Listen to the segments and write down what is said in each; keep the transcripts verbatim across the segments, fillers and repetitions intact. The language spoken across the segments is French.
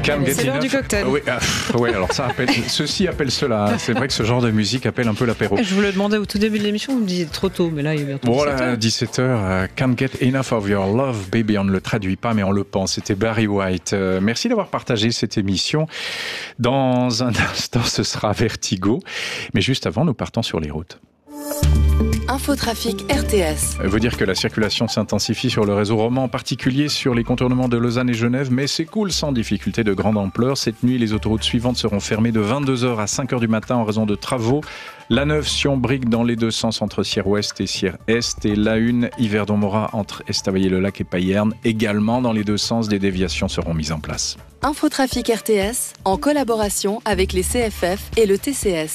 Can't C'est l'heure du cocktail. Oui, ah, oui, alors ça appelle, ceci appelle cela. C'est vrai que ce genre de musique appelle un peu l'apéro. Je vous le demandais au tout début de l'émission, vous me disiez trop tôt, mais là il est bientôt Voilà, dix-sept heures. Can't get enough of your love, baby. On ne le traduit pas, mais on le pense. C'était Barry White. Euh, merci d'avoir partagé cette émission. Dans un instant, ce sera Vertigo. Mais juste avant, nous partons sur les routes. Infotrafic R T S. Ça veut dire que la circulation s'intensifie sur le réseau roman, en particulier sur les contournements de Lausanne et Genève, mais s'écoule sans difficulté de grande ampleur. Cette nuit, les autoroutes suivantes seront fermées de vingt-deux heures à cinq heures du matin en raison de travaux. La neuf Sion-Brigue dans les deux sens entre Sierre-Ouest et Sierre-Est, et la une Yverdon-Morat entre Estavayer-le-Lac et Payerne. Également dans les deux sens, des déviations seront mises en place. Infotrafic R T S, en collaboration avec les C F F et le T C S.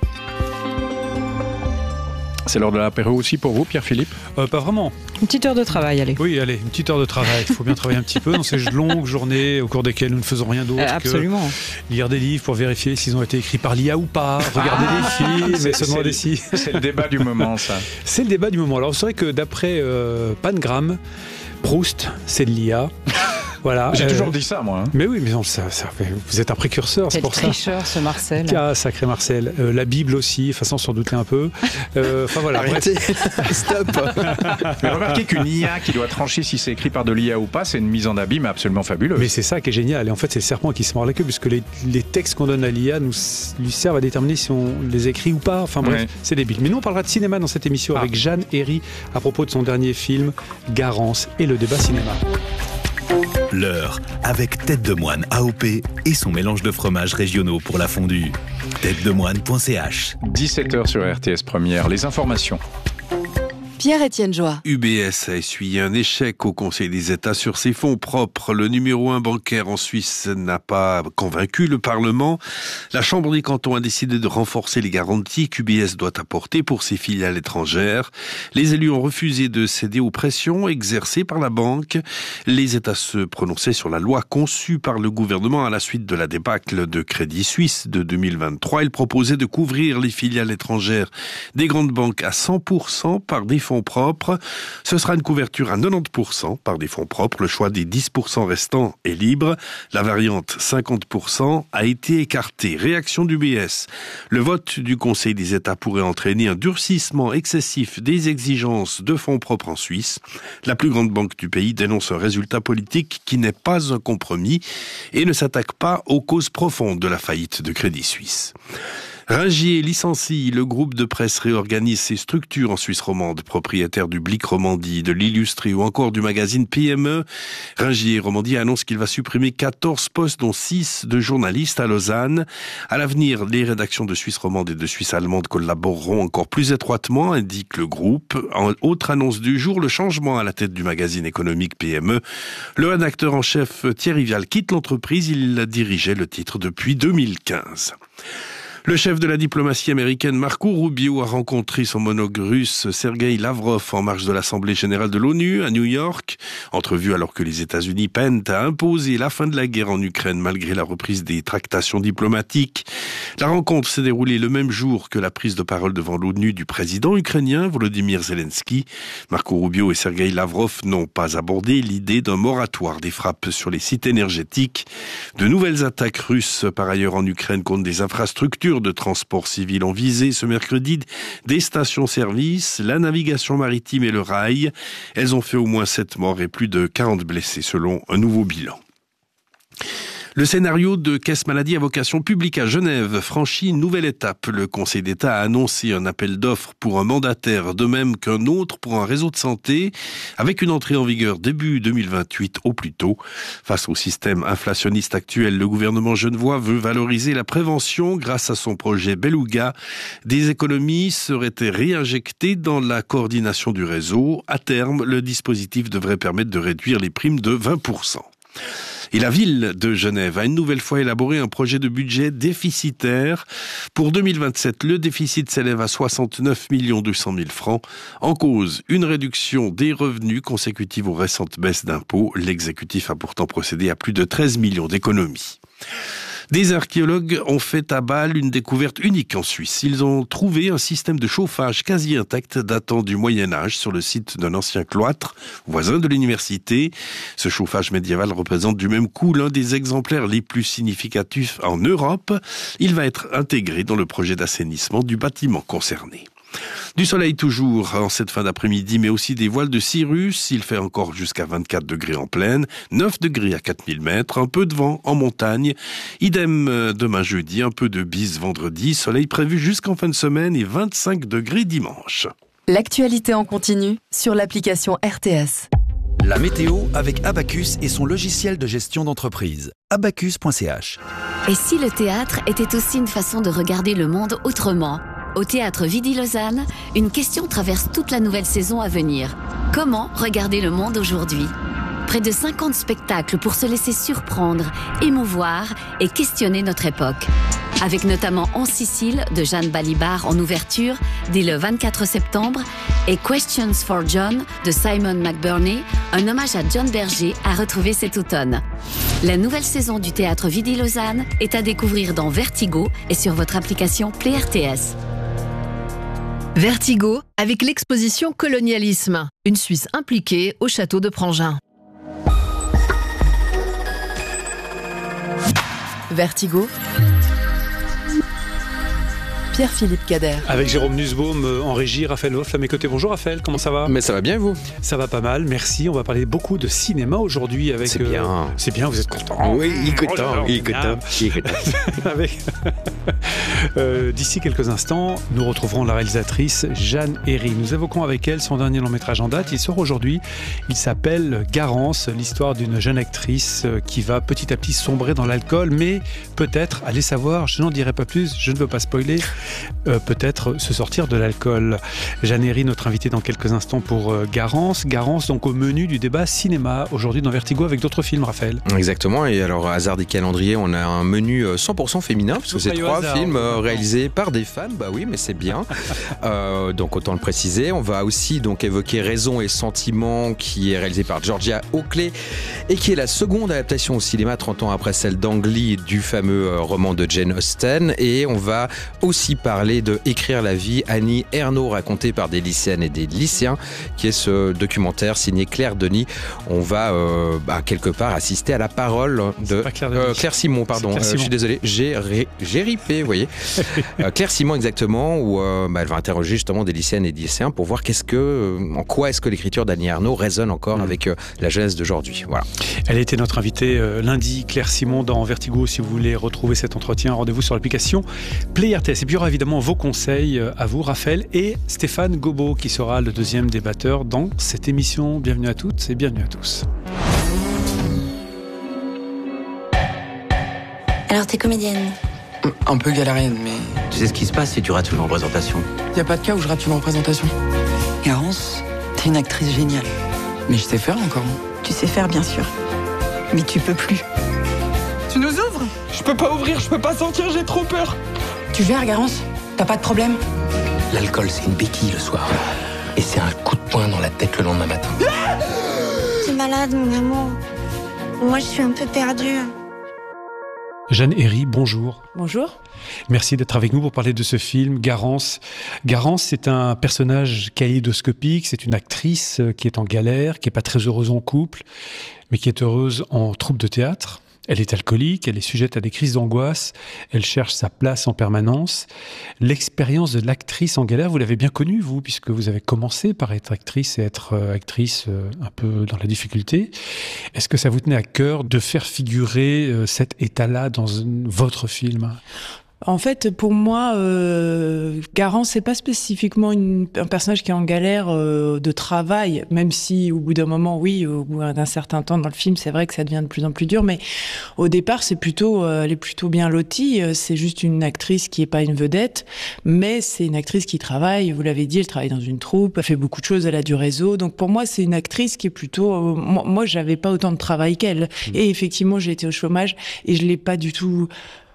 C'est l'heure de l'apéro aussi pour vous, Pierre-Philippe ? euh, Pas vraiment. Une petite heure de travail, allez. Oui, allez, une petite heure de travail. Il faut bien travailler un petit peu dans ces longues journées au cours desquelles nous ne faisons rien d'autre euh, absolument. que lire des livres pour vérifier s'ils ont été écrits par l'I A ou pas, regarder ah, des films, mais se demander si... C'est le débat du moment, ça. C'est le débat du moment. Alors, c'est vrai que d'après euh, Pangram, Proust, c'est de l'I A. Voilà. J'ai euh, toujours dit ça, moi. Hein. Mais oui, mais non, ça, ça, vous êtes un précurseur, c'est Quel pour ça. Quel tricheur, ce Marcel. Ah, sacré Marcel. Euh, la Bible aussi, enfin, sans s'en douter un peu. Euh, enfin, voilà. Arrêtez. Stop. Mais remarquez qu'une I A qui doit trancher si c'est écrit par de l'I A ou pas, c'est une mise en abîme absolument fabuleuse. Mais c'est ça qui est génial. Et en fait, c'est le serpent qui se mord la queue, puisque les, les textes qu'on donne à l'I A nous, lui servent à déterminer si on les écrit ou pas. Enfin bref, ouais. C'est débile. Mais nous, on parlera de cinéma dans cette émission ah. avec Jeanne Herry à propos de son dernier film, Garance, et le débat cinéma. L'heure avec Tête de Moine A O P et son mélange de fromages régionaux pour la fondue. tête de moine point c h. dix-sept heures sur R T S Première. Les informations. Pierre-Étienne Joie. U B S a essuyé un échec au Conseil des États sur ses fonds propres. Le numéro un bancaire en Suisse n'a pas convaincu le Parlement. La Chambre des cantons a décidé de renforcer les garanties qu'U B S doit apporter pour ses filiales étrangères. Les élus ont refusé de céder aux pressions exercées par la banque. Les États se prononçaient sur la loi conçue par le gouvernement à la suite de la débâcle de Crédit Suisse de deux mille vingt-trois. Il proposait de couvrir les filiales étrangères des grandes banques à cent pour cent par des fonds propres. Ce sera une couverture à quatre-vingt-dix pour cent par des fonds propres. Le choix des dix pour cent restants est libre. La variante cinquante pour cent a été écartée. Réaction d'U B S. Le vote du Conseil des États pourrait entraîner un durcissement excessif des exigences de fonds propres en Suisse. La plus grande banque du pays dénonce un résultat politique qui n'est pas un compromis et ne s'attaque pas aux causes profondes de la faillite de Crédit Suisse. Ringier licencie, le groupe de presse réorganise ses structures en Suisse romande, propriétaire du Blick Romandie, de l'Illustré ou encore du magazine P M E. Ringier Romandie annonce qu'il va supprimer quatorze postes, dont six de journalistes à Lausanne. À l'avenir, les rédactions de Suisse romande et de Suisse allemande collaboreront encore plus étroitement, indique le groupe. En autre annonce du jour, le changement à la tête du magazine économique P M E. Le rédacteur en chef Thierry Vial quitte l'entreprise, il dirigeait le titre depuis deux mille quinze. Le chef de la diplomatie américaine, Marco Rubio, a rencontré son homologue russe, Sergueï Lavrov, en marge de l'Assemblée générale de l'ONU, à New York. Entrevue alors que les États-Unis peinent à imposer la fin de la guerre en Ukraine, malgré la reprise des tractations diplomatiques. La rencontre s'est déroulée le même jour que la prise de parole devant l'ONU du président ukrainien, Volodymyr Zelensky. Marco Rubio et Sergueï Lavrov n'ont pas abordé l'idée d'un moratoire des frappes sur les sites énergétiques. De nouvelles attaques russes, par ailleurs en Ukraine, contre des infrastructures de transport civil ont visé ce mercredi des stations-service, la navigation maritime et le rail. Elles ont fait au moins sept morts et plus de quarante blessés selon un nouveau bilan. Le scénario de Caisse Maladie à vocation publique à Genève franchit une nouvelle étape. Le Conseil d'État a annoncé un appel d'offres pour un mandataire, de même qu'un autre pour un réseau de santé, avec une entrée en vigueur début deux mille vingt-huit au plus tôt. Face au système inflationniste actuel, le gouvernement genevois veut valoriser la prévention grâce à son projet Beluga. Des économies seraient réinjectées dans la coordination du réseau. À terme, le dispositif devrait permettre de réduire les primes de vingt pour cent. Et la ville de Genève a une nouvelle fois élaboré un projet de budget déficitaire. Pour deux mille vingt-sept, le déficit s'élève à soixante-neuf millions deux cent mille francs. En cause, une réduction des revenus consécutive aux récentes baisses d'impôts. L'exécutif a pourtant procédé à plus de treize millions d'économies. Des archéologues ont fait à Bâle une découverte unique en Suisse. Ils ont trouvé un système de chauffage quasi intact datant du Moyen-Âge sur le site d'un ancien cloître voisin de l'université. Ce chauffage médiéval représente du même coup l'un des exemplaires les plus significatifs en Europe. Il va être intégré dans le projet d'assainissement du bâtiment concerné. Du soleil toujours en cette fin d'après-midi, mais aussi des voiles de cirrus. Il fait encore jusqu'à vingt-quatre degrés en plaine, neuf degrés à quatre mille mètres, un peu de vent en montagne. Idem demain jeudi, un peu de bise vendredi, soleil prévu jusqu'en fin de semaine et vingt-cinq degrés dimanche. L'actualité en continu sur l'application R T S. La météo avec Abacus et son logiciel de gestion d'entreprise. abacus point c h. Et si le théâtre était aussi une façon de regarder le monde autrement ? Au Théâtre Vidi-Lausanne, une question traverse toute la nouvelle saison à venir. Comment regarder le monde aujourd'hui ? Près de cinquante spectacles pour se laisser surprendre, émouvoir et questionner notre époque. Avec notamment En Sicile de Jeanne Balibar en ouverture dès le vingt-quatre septembre et Questions for John de Simon McBurney, un hommage à John Berger à retrouver cet automne. La nouvelle saison du Théâtre Vidi-Lausanne est à découvrir dans Vertigo et sur votre application Play R T S. Vertigo avec l'exposition Colonialisme, une Suisse impliquée au château de Prangin. Vertigo. Pierre-Philippe Cader. Avec Jérôme Nussbaum en régie, Raphaël Wolf à mes côtés. Bonjour Raphaël, comment ça va ? Mais ça va bien vous ? Ça va pas mal, merci. On va parler beaucoup de cinéma aujourd'hui avec. C'est bien. Euh, c'est bien, vous êtes content. Oui, il est content, il est content. Avec euh, d'ici quelques instants, nous retrouverons la réalisatrice Jeanne Herry. Nous évoquons avec elle son dernier long métrage en date. Il sort aujourd'hui. Il s'appelle Garance, l'histoire d'une jeune actrice qui va petit à petit sombrer dans l'alcool, mais peut-être, allez savoir, je n'en dirai pas plus, je ne veux pas spoiler. Euh, peut-être se sortir de l'alcool. Jeanne Herry, notre invitée dans quelques instants pour euh, Garance. Garance, donc au menu du débat cinéma, aujourd'hui dans Vertigo avec d'autres films, Raphaël. Exactement, et alors hasard des calendriers, on a un menu cent pour cent féminin, parce que c'est trois hasard, films euh, réalisés par des femmes, bah oui, mais c'est bien. euh, donc autant le préciser. On va aussi donc évoquer Raison et Sentiment, qui est réalisé par Georgia Oakley, et qui est la seconde adaptation au cinéma, trente ans après celle d'Ang Lee, du fameux euh, roman de Jane Austen. Et on va aussi parler de Écrire la vie, Annie Ernaux, raconté par des lycéennes et des lycéens, qui est ce documentaire signé Claire Denis. On va euh, bah, quelque part assister à la parole de Claire, euh, Claire Simon, pardon. Claire Euh, Simon. je suis désolé, j'ai, ré, j'ai ripé, vous voyez. euh, Claire Simon, exactement, où euh, bah, elle va interroger justement des lycéennes et des lycéens pour voir qu'est-ce que, euh, en quoi est-ce que l'écriture d'Annie Ernaux résonne encore mmh. avec euh, la jeunesse d'aujourd'hui. Voilà. Elle était notre invitée euh, lundi, Claire Simon, dans Vertigo. Si vous voulez retrouver cet entretien, rendez-vous sur l'application Play R T S. Et puis il y aura évidemment vos conseils à vous, Raphaël, et Stéphane Gobot, qui sera le deuxième débatteur dans cette émission. Bienvenue à toutes et bienvenue à tous. Alors, t'es comédienne ? Un peu galérienne, mais... Tu sais ce qui se passe si tu rates une représentation ? Y a pas de cas où je rate une représentation. Garance, t'es une actrice géniale. Mais je sais faire encore. Tu sais faire, bien sûr. Mais tu peux plus. Tu nous ouvres ? Je peux pas ouvrir, je peux pas sortir, j'ai trop peur. Tu gères, Garance ? T'as pas de problème ? L'alcool, c'est une béquille le soir. Et c'est un coup de poing dans la tête le lendemain matin. T'es malade, mon amour. Moi, je suis un peu perdue. Jeanne Herry, bonjour. Bonjour. Merci d'être avec nous pour parler de ce film, Garance. Garance, c'est un personnage kaléidoscopique, c'est une actrice qui est en galère, qui n'est pas très heureuse en couple, mais qui est heureuse en troupe de théâtre. Elle est alcoolique, elle est sujette à des crises d'angoisse, elle cherche sa place en permanence. L'expérience de l'actrice en galère, vous l'avez bien connue, vous, puisque vous avez commencé par être actrice et être euh, actrice euh, un peu dans la difficulté. Est-ce que ça vous tenait à cœur de faire figurer euh, cet état-là dans un, votre film ? En fait, pour moi, euh, Garance, c'est pas spécifiquement une, un personnage qui est en galère euh, de travail, même si au bout d'un moment, oui, au bout d'un certain temps dans le film, c'est vrai que ça devient de plus en plus dur, mais au départ, c'est plutôt, euh, elle est plutôt bien lotie. C'est juste une actrice qui est pas une vedette, mais c'est une actrice qui travaille. Vous l'avez dit, elle travaille dans une troupe, elle fait beaucoup de choses, elle a du réseau. Donc pour moi, c'est une actrice qui est plutôt. Euh, moi, moi, j'avais pas autant de travail qu'elle, mmh. et effectivement, j'ai été au chômage et je l'ai pas du tout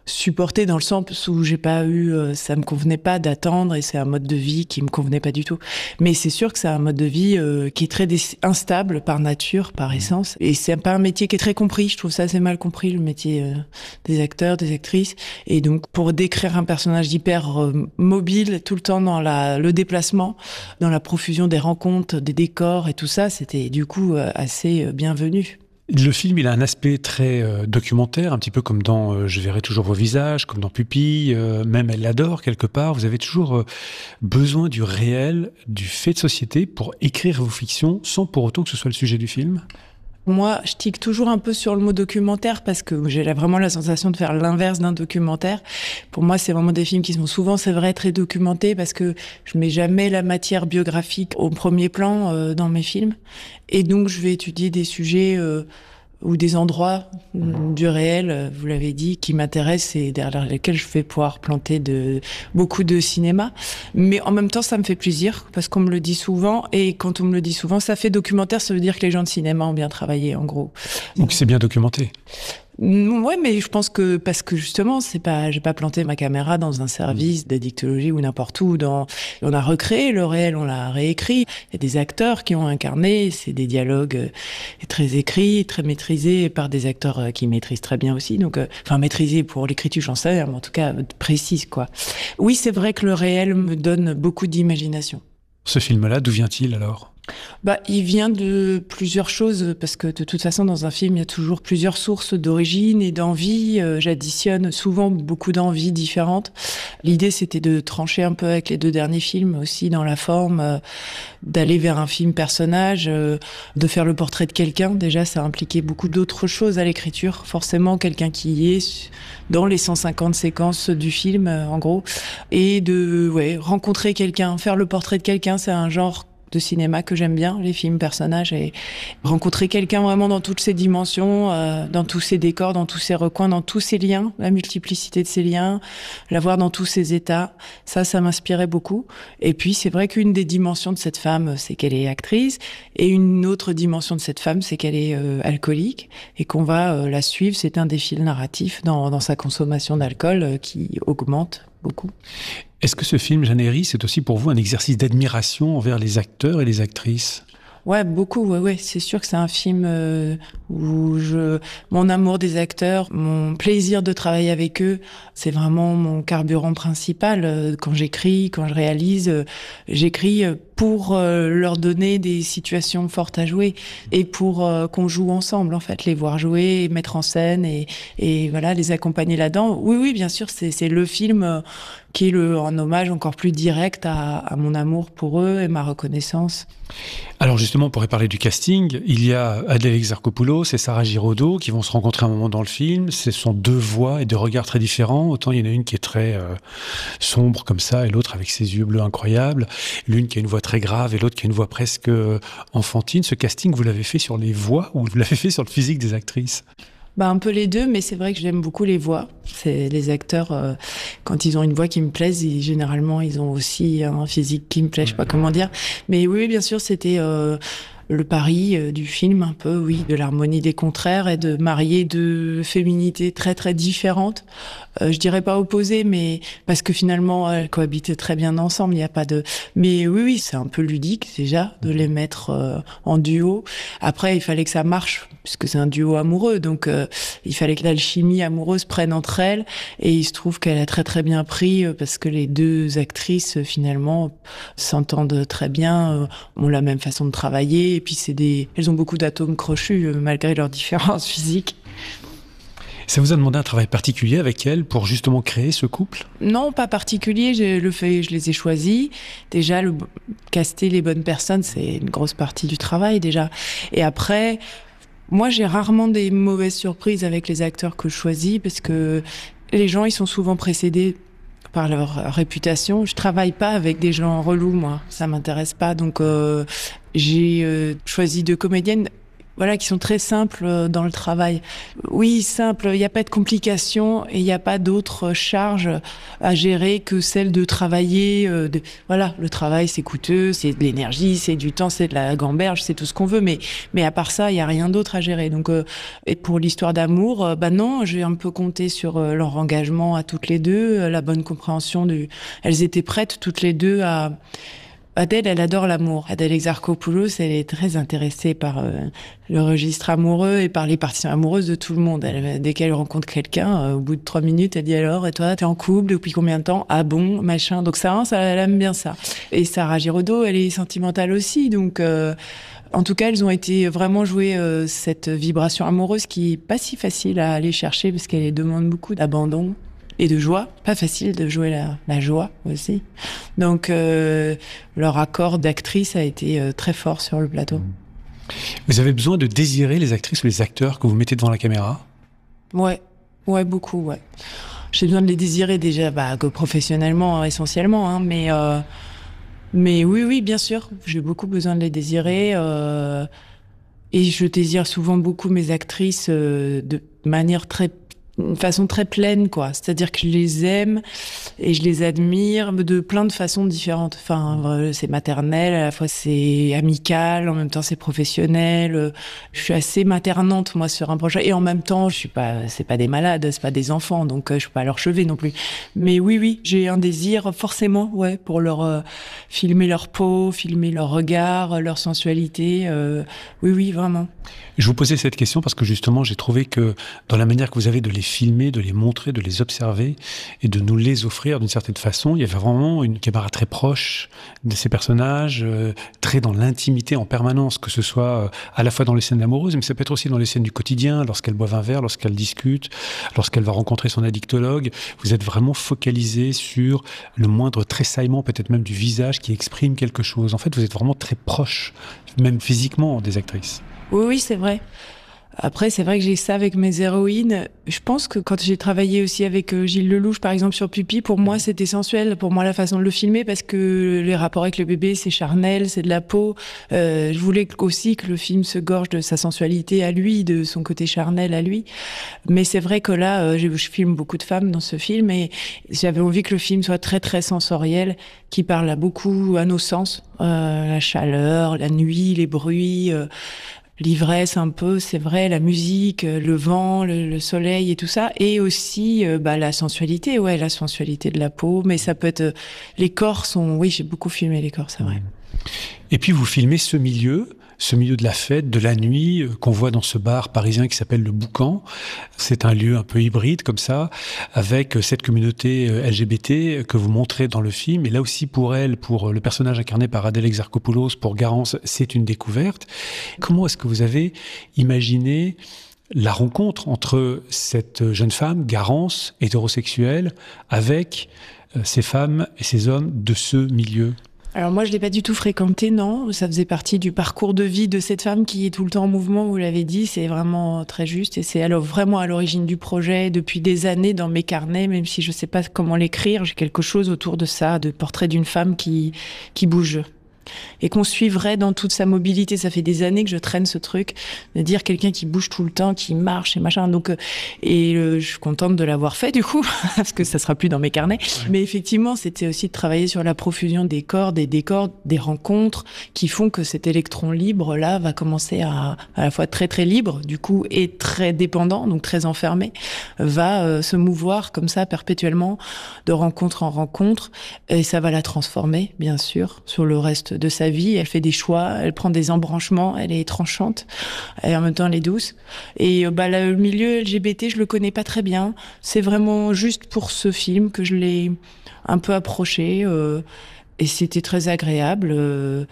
supporté dans le sens où j'ai pas eu, euh, ça me convenait pas d'attendre et c'est un mode de vie qui me convenait pas du tout. Mais c'est sûr que c'est un mode de vie euh, qui est très dé- instable par nature, par essence. Et c'est pas un métier qui est très compris. Je trouve ça assez mal compris, le métier euh, des acteurs, des actrices. Et donc, pour décrire un personnage hyper euh, mobile, tout le temps dans la, le déplacement, dans la profusion des rencontres, des décors et tout ça, c'était du coup euh, assez euh, bienvenu. Le film, il a un aspect très euh, documentaire, un petit peu comme dans euh, Je verrai toujours vos visages, comme dans Pupille, euh, même Elle l'adore quelque part. Vous avez toujours euh, besoin du réel, du fait de société pour écrire vos fictions, sans pour autant que ce soit le sujet du film. Moi, je tique toujours un peu sur le mot documentaire parce que j'ai vraiment la sensation de faire l'inverse d'un documentaire. Pour moi, c'est vraiment des films qui sont souvent, c'est vrai, très documentés parce que je mets jamais la matière biographique au premier plan euh, dans mes films. Et donc, je vais étudier des sujets euh, ou des endroits mmh. du réel, vous l'avez dit, qui m'intéressent et derrière lesquels je vais pouvoir planter de, beaucoup de cinéma. Mais en même temps, ça me fait plaisir parce qu'on me le dit souvent et quand on me le dit souvent, ça fait documentaire, ça veut dire que les gens de cinéma ont bien travaillé, en gros. Donc c'est bien documenté. Ouais, mais je pense que parce que justement, c'est pas, j'ai pas planté ma caméra dans un service d'addictologie ou n'importe où. Dans, on a recréé le réel, on l'a réécrit. Il y a des acteurs qui ont incarné. C'est des dialogues très écrits, très maîtrisés par des acteurs qui maîtrisent très bien aussi. Donc, euh, enfin, maîtrisés pour l'écriture, j'en sais, mais en tout cas précise, quoi. Oui, c'est vrai que le réel me donne beaucoup d'imagination. Ce film-là, d'où vient-il alors ? Bah, il vient de plusieurs choses, parce que de toute façon, dans un film, il y a toujours plusieurs sources d'origine et d'envie. Euh, j'additionne souvent beaucoup d'envies différentes. L'idée, c'était de trancher un peu avec les deux derniers films aussi dans la forme, euh, d'aller vers un film personnage, euh, de faire le portrait de quelqu'un. Déjà, ça impliquait beaucoup d'autres choses à l'écriture. Forcément, quelqu'un qui y est dans les cent cinquante séquences du film, euh, en gros. Et de, ouais, rencontrer quelqu'un, faire le portrait de quelqu'un, c'est un genre de cinéma que j'aime bien, les films personnages, et rencontrer quelqu'un vraiment dans toutes ses dimensions, euh, dans tous ses décors, dans tous ses recoins, dans tous ses liens, la multiplicité de ses liens, la voir dans tous ses états, ça, ça m'inspirait beaucoup. Et puis, c'est vrai qu'une des dimensions de cette femme, c'est qu'elle est actrice, et une autre dimension de cette femme, c'est qu'elle est euh, alcoolique, et qu'on va euh, la suivre, c'est un des fils narratifs dans, dans sa consommation d'alcool euh, qui augmente beaucoup. Est-ce que ce film, Jeanne Herry, c'est aussi pour vous un exercice d'admiration envers les acteurs et les actrices ? Ouais, beaucoup, ouais, ouais. C'est sûr que c'est un film euh, où je, mon amour des acteurs, mon plaisir de travailler avec eux, c'est vraiment mon carburant principal. Euh, quand j'écris, quand je réalise, euh, j'écris pour euh, leur donner des situations fortes à jouer et pour euh, qu'on joue ensemble, en fait, les voir jouer, mettre en scène et, et voilà, les accompagner là-dedans. Oui, oui, bien sûr, c'est, c'est le film euh, qui est le, un hommage encore plus direct à, à mon amour pour eux et ma reconnaissance. Alors justement, on pourrait parler du casting. Il y a Adèle Exarchopoulos et Sarah Giraudot qui vont se rencontrer un moment dans le film. Ce sont deux voix et deux regards très différents. Autant il y en a une qui est très euh, sombre comme ça et l'autre avec ses yeux bleus incroyables. L'une qui a une voix très grave et l'autre qui a une voix presque euh, enfantine. Ce casting, vous l'avez fait sur les voix ou vous l'avez fait sur le physique des actrices ? Bah, un peu les deux, mais c'est vrai que j'aime beaucoup les voix. C'est les acteurs, euh, quand ils ont une voix qui me plaise, ils, généralement, ils ont aussi un physique qui me plaît, je sais pas comment dire. Mais oui, bien sûr, c'était euh, le pari euh, du film, un peu, oui, de l'harmonie des contraires et de marier deux féminités très, très différentes. Euh, je dirais pas opposées, mais parce que finalement, elles cohabitent très bien ensemble, il n'y a pas de... Mais oui, oui, c'est un peu ludique, déjà, de les mettre euh, en duo. Après, il fallait que ça marche, puisque c'est un duo amoureux, donc euh, il fallait que l'alchimie amoureuse prenne entre elles, et il se trouve qu'elle a très très bien pris, euh, parce que les deux actrices, euh, finalement, s'entendent très bien, euh, ont la même façon de travailler, et puis c'est des... elles ont beaucoup d'atomes crochus, euh, malgré leurs différences physiques. Ça vous a demandé un travail particulier avec elle pour justement créer ce couple ? Non, pas particulier. Je le fais, je les ai choisis. Déjà, le, caster les bonnes personnes, c'est une grosse partie du travail déjà. Et après, moi, j'ai rarement des mauvaises surprises avec les acteurs que je choisis parce que les gens, ils sont souvent précédés par leur réputation. Je travaille pas avec des gens relous, moi. Ça m'intéresse pas. Donc, euh, j'ai euh, choisi deux comédiennes. voilà, qui sont très simples dans le travail. Oui, simple, il n'y a pas de complications et il n'y a pas d'autres charges à gérer que celle de travailler. Euh, de, voilà, le travail, c'est coûteux, c'est de l'énergie, c'est du temps, c'est de la gamberge, c'est tout ce qu'on veut, mais, mais à part ça, il n'y a rien d'autre à gérer. Donc, euh, et pour l'histoire d'amour, euh, bah non, j'ai un peu compté sur euh, leur engagement à toutes les deux, euh, la bonne compréhension du... Elles étaient prêtes toutes les deux à... Adèle, elle adore l'amour. Adèle Exarchopoulos, elle est très intéressée par euh, le registre amoureux et par les parties amoureuses de tout le monde. Elle, dès qu'elle rencontre quelqu'un, euh, au bout de trois minutes, elle dit alors, et toi, t'es en couple depuis combien de temps? Ah bon, machin. Donc ça, ça, elle aime bien ça. Et Sarah Giraudot, elle est sentimentale aussi, donc... Euh, En tout cas, elles ont été vraiment jouer euh, cette vibration amoureuse qui est pas si facile à aller chercher parce qu'elle demande beaucoup d'abandon et de joie. Pas facile de jouer la, la joie aussi. Donc, euh, leur accord d'actrice a été euh, très fort sur le plateau. Vous avez besoin de désirer les actrices ou les acteurs que vous mettez devant la caméra? Ouais, ouais, beaucoup, ouais. J'ai besoin de les désirer déjà, bah, que professionnellement, essentiellement, hein, mais... Euh, Mais oui, oui, bien sûr, j'ai beaucoup besoin de les désirer. Euh, et je désire souvent beaucoup mes actrices euh, de manière très... une façon très pleine, quoi. C'est-à-dire que je les aime et je les admire de plein de façons différentes. Enfin, c'est maternel, à la fois c'est amical, en même temps c'est professionnel. Je suis assez maternante, moi, sur un projet. Et en même temps, je suis pas, c'est pas des malades, c'est pas des enfants, donc je suis pas à leur chevet non plus. Mais oui, oui, j'ai un désir, forcément, ouais, pour leur euh, filmer leur peau, filmer leur regard, leur sensualité. Euh, oui, oui, vraiment. Je vous posais cette question parce que justement, j'ai trouvé que dans la manière que vous avez de les filmer, de les montrer, de les observer et de nous les offrir d'une certaine façon, il y avait vraiment une caméra très proche de ces personnages, euh, très dans l'intimité en permanence, que ce soit euh, à la fois dans les scènes amoureuses, mais ça peut être aussi dans les scènes du quotidien, lorsqu'elles boivent un verre, lorsqu'elles discutent, lorsqu'elle va rencontrer son addictologue. Vous êtes vraiment focalisé sur le moindre tressaillement, peut-être même du visage qui exprime quelque chose. En fait, vous êtes vraiment très proche, même physiquement, des actrices. Oui, oui, c'est vrai. Après, c'est vrai que j'ai ça avec mes héroïnes. Je pense que quand j'ai travaillé aussi avec Gilles Lelouch, par exemple, sur Pupille, pour moi, c'était sensuel. Pour moi, la façon de le filmer, parce que les rapports avec le bébé, c'est charnel, c'est de la peau. Euh, je voulais aussi que le film se gorge de sa sensualité à lui, de son côté charnel à lui. Mais c'est vrai que là, euh, je, je filme beaucoup de femmes dans ce film et j'avais envie que le film soit très, très sensoriel, qui parle à beaucoup à nos sens. Euh, la chaleur, la nuit, les bruits... Euh, l'ivresse un peu, c'est vrai, la musique, le vent, le, le soleil et tout ça, et aussi euh, bah, la sensualité, ouais, la sensualité de la peau, mais ça peut être... Euh, les corps sont... Oui, j'ai beaucoup filmé les corps, c'est vrai. Et puis vous filmez ce milieu, ce milieu de la fête, de la nuit, euh, qu'on voit dans ce bar parisien qui s'appelle le Boucan. C'est un lieu un peu hybride comme ça, avec cette communauté L G B T que vous montrez dans le film. Et là aussi pour elle, pour le personnage incarné par Adèle Exarchopoulos, pour Garance, c'est une découverte. Comment est-ce que vous avez imaginé la rencontre entre cette jeune femme, Garance, hétérosexuelle, avec ces femmes et ces hommes de ce milieu ? Alors moi, je l'ai pas du tout fréquenté, non. Ça faisait partie du parcours de vie de cette femme qui est tout le temps en mouvement, vous l'avez dit. C'est vraiment très juste et c'est alors vraiment à l'origine du projet depuis des années dans mes carnets, même si je sais pas comment l'écrire. J'ai quelque chose autour de ça, de portrait d'une femme qui, qui bouge. Et qu'on suivrait dans toute sa mobilité. Ça fait des années que je traîne ce truc de dire quelqu'un qui bouge tout le temps, qui marche et machin. Donc, et euh, je suis contente de l'avoir fait du coup, parce que ça sera plus dans mes carnets. Ouais. Mais effectivement, c'était aussi de travailler sur la profusion des corps, des décors, des rencontres qui font que cet électron libre là va commencer à à la fois très très libre du coup et très dépendant, donc très enfermé, va euh, se mouvoir comme ça perpétuellement de rencontre en rencontre et ça va la transformer bien sûr sur le reste de sa vie. Elle fait des choix, elle prend des embranchements, elle est tranchante et en même temps elle est douce. Et bah, le milieu L G B T, je le connais pas très bien. C'est vraiment juste pour ce film que je l'ai un peu approché euh, et c'était très agréable. Euh,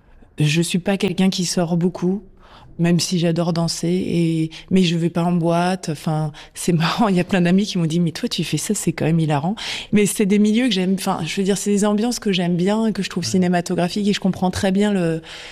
je suis pas quelqu'un qui sort beaucoup, même si j'adore danser, et mais je vais pas en boîte. Enfin, c'est marrant. Il y a plein d'amis qui m'ont dit, mais toi, tu fais ça, c'est quand même hilarant. Mais c'est des milieux que j'aime. Enfin, je veux dire, c'est des ambiances que j'aime bien, que je trouve cinématographiques, et je comprends très bien le.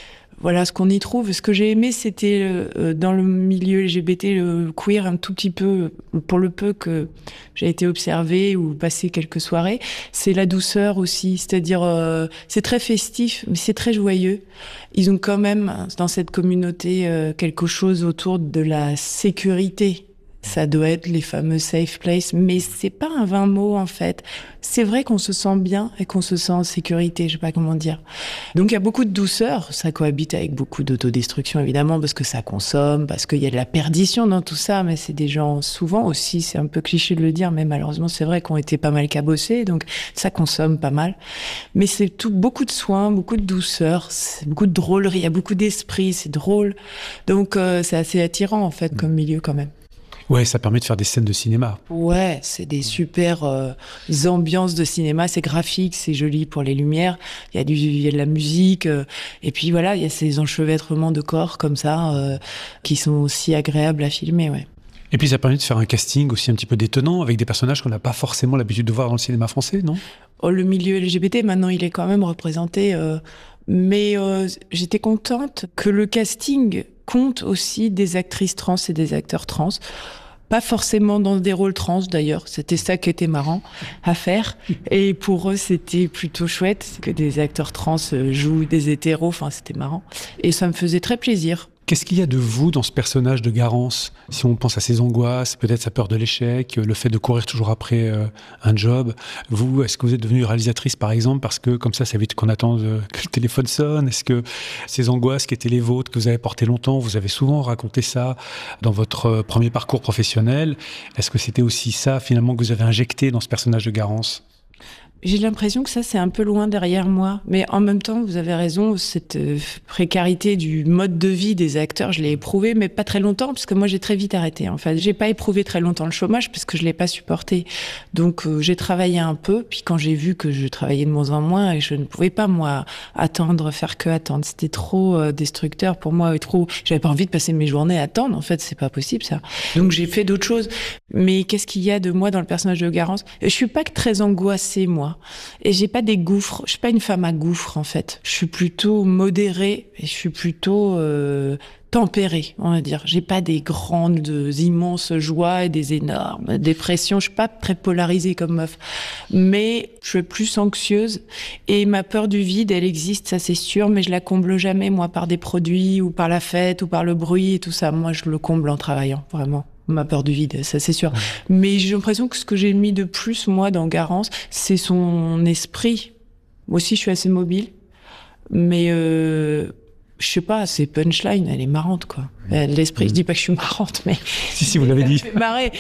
voilà ce qu'on y trouve. Ce que j'ai aimé, c'était euh, dans le milieu L G B T, le queer, un tout petit peu, pour le peu que j'ai été observée ou passé quelques soirées, c'est la douceur aussi. C'est-à-dire, euh, c'est très festif, mais c'est très joyeux. Ils ont quand même, dans cette communauté, euh, quelque chose autour de la sécurité. Ça doit être les fameux safe places, mais c'est pas un vain mot en fait. C'est vrai qu'on se sent bien et qu'on se sent en sécurité, je sais pas comment dire. Donc il y a beaucoup de douceur, ça cohabite avec beaucoup d'autodestruction évidemment, parce que ça consomme, parce qu'il y a de la perdition dans tout ça, mais c'est des gens souvent aussi, c'est un peu cliché de le dire, mais malheureusement c'est vrai qu'on été pas mal cabossés, donc ça consomme pas mal. Mais c'est tout, beaucoup de soins, beaucoup de douceur, c'est beaucoup de drôlerie, il y a beaucoup d'esprit, c'est drôle. Donc euh, c'est assez attirant en fait comme milieu quand même. Ouais, ça permet de faire des scènes de cinéma. Ouais, c'est des super euh, ambiances de cinéma, c'est graphique, c'est joli pour les lumières, il y a du, il y a de la musique, euh, et puis voilà, il y a ces enchevêtrements de corps comme ça, euh, qui sont aussi agréables à filmer, ouais. Et puis ça permet de faire un casting aussi un petit peu détonnant, avec des personnages qu'on n'a pas forcément l'habitude de voir dans le cinéma français, non ? Oh, le milieu L G B T, maintenant, il est quand même représenté, euh, mais euh, j'étais contente que le casting compte aussi des actrices trans et des acteurs trans. Pas forcément dans des rôles trans d'ailleurs, c'était ça qui était marrant à faire. Et pour eux, c'était plutôt chouette que des acteurs trans jouent des hétéros, enfin c'était marrant. Et ça me faisait très plaisir. Qu'est-ce qu'il y a de vous dans ce personnage de Garance ? Si on pense à ses angoisses, peut-être sa peur de l'échec, le fait de courir toujours après euh, un job. Vous, est-ce que vous êtes devenue réalisatrice par exemple parce que comme ça, ça évite qu'on attende que le téléphone sonne ? Est-ce que ces angoisses qui étaient les vôtres, que vous avez portées longtemps, vous avez souvent raconté ça dans votre premier parcours professionnel ? Est-ce que c'était aussi ça finalement que vous avez injecté dans ce personnage de Garance ? J'ai l'impression que ça, c'est un peu loin derrière moi. Mais en même temps, vous avez raison, cette euh, précarité du mode de vie des acteurs, je l'ai éprouvé, mais pas très longtemps, parce que moi, j'ai très vite arrêté. En fait, j'ai pas éprouvé très longtemps le chômage, parce que je l'ai pas supporté. Donc, euh, j'ai travaillé un peu, puis quand j'ai vu que je travaillais de moins en moins, et je ne pouvais pas, moi, attendre, faire que attendre. C'était trop euh, destructeur pour moi, et trop... J'avais pas envie de passer mes journées à attendre, en fait, c'est pas possible, ça. Donc, j'ai fait d'autres choses. Mais qu'est-ce qu'il y a de moi dans le personnage de Garance ? Je suis pas que très angoissée, moi. Et j'ai pas des gouffres. Je suis pas une femme à gouffres, en fait. Je suis plutôt modérée et je suis plutôt euh, tempérée, on va dire. J'ai pas des grandes, immenses joies et des énormes dépressions. Je suis pas très polarisée comme meuf. Mais je suis plus anxieuse. Et ma peur du vide, elle existe, ça c'est sûr, mais je la comble jamais, moi, par des produits ou par la fête ou par le bruit et tout ça. Moi, je le comble en travaillant, vraiment. Ma peur du vide, ça c'est sûr. Mmh. Mais j'ai l'impression que ce que j'ai mis de plus, moi, dans Garance, c'est son esprit. Moi aussi, je suis assez mobile. Mais, euh, je sais pas, ses punchlines, elle est marrante, quoi. Mmh. L'esprit, mmh. Je dis pas que je suis marrante, mais... Si, si, vous l'avez dit. Ça me fait marrer.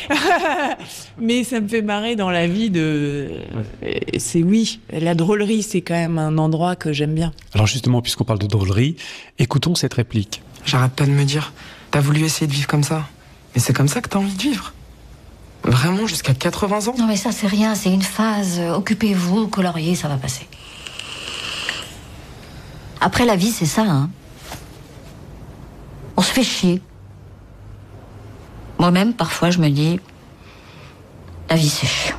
Mais ça me fait marrer dans la vie de... C'est oui, la drôlerie, c'est quand même un endroit que j'aime bien. Alors justement, puisqu'on parle de drôlerie, écoutons cette réplique. J'arrête pas de me dire, t'as voulu essayer de vivre comme ça ? Mais c'est comme ça que t'as envie de vivre ? Vraiment, jusqu'à quatre-vingts ans ? Non mais ça c'est rien, c'est une phase. Occupez-vous, coloriez, ça va passer. Après la vie, c'est ça, hein. On se fait chier. Moi-même, parfois, je me dis... La vie, c'est chiant.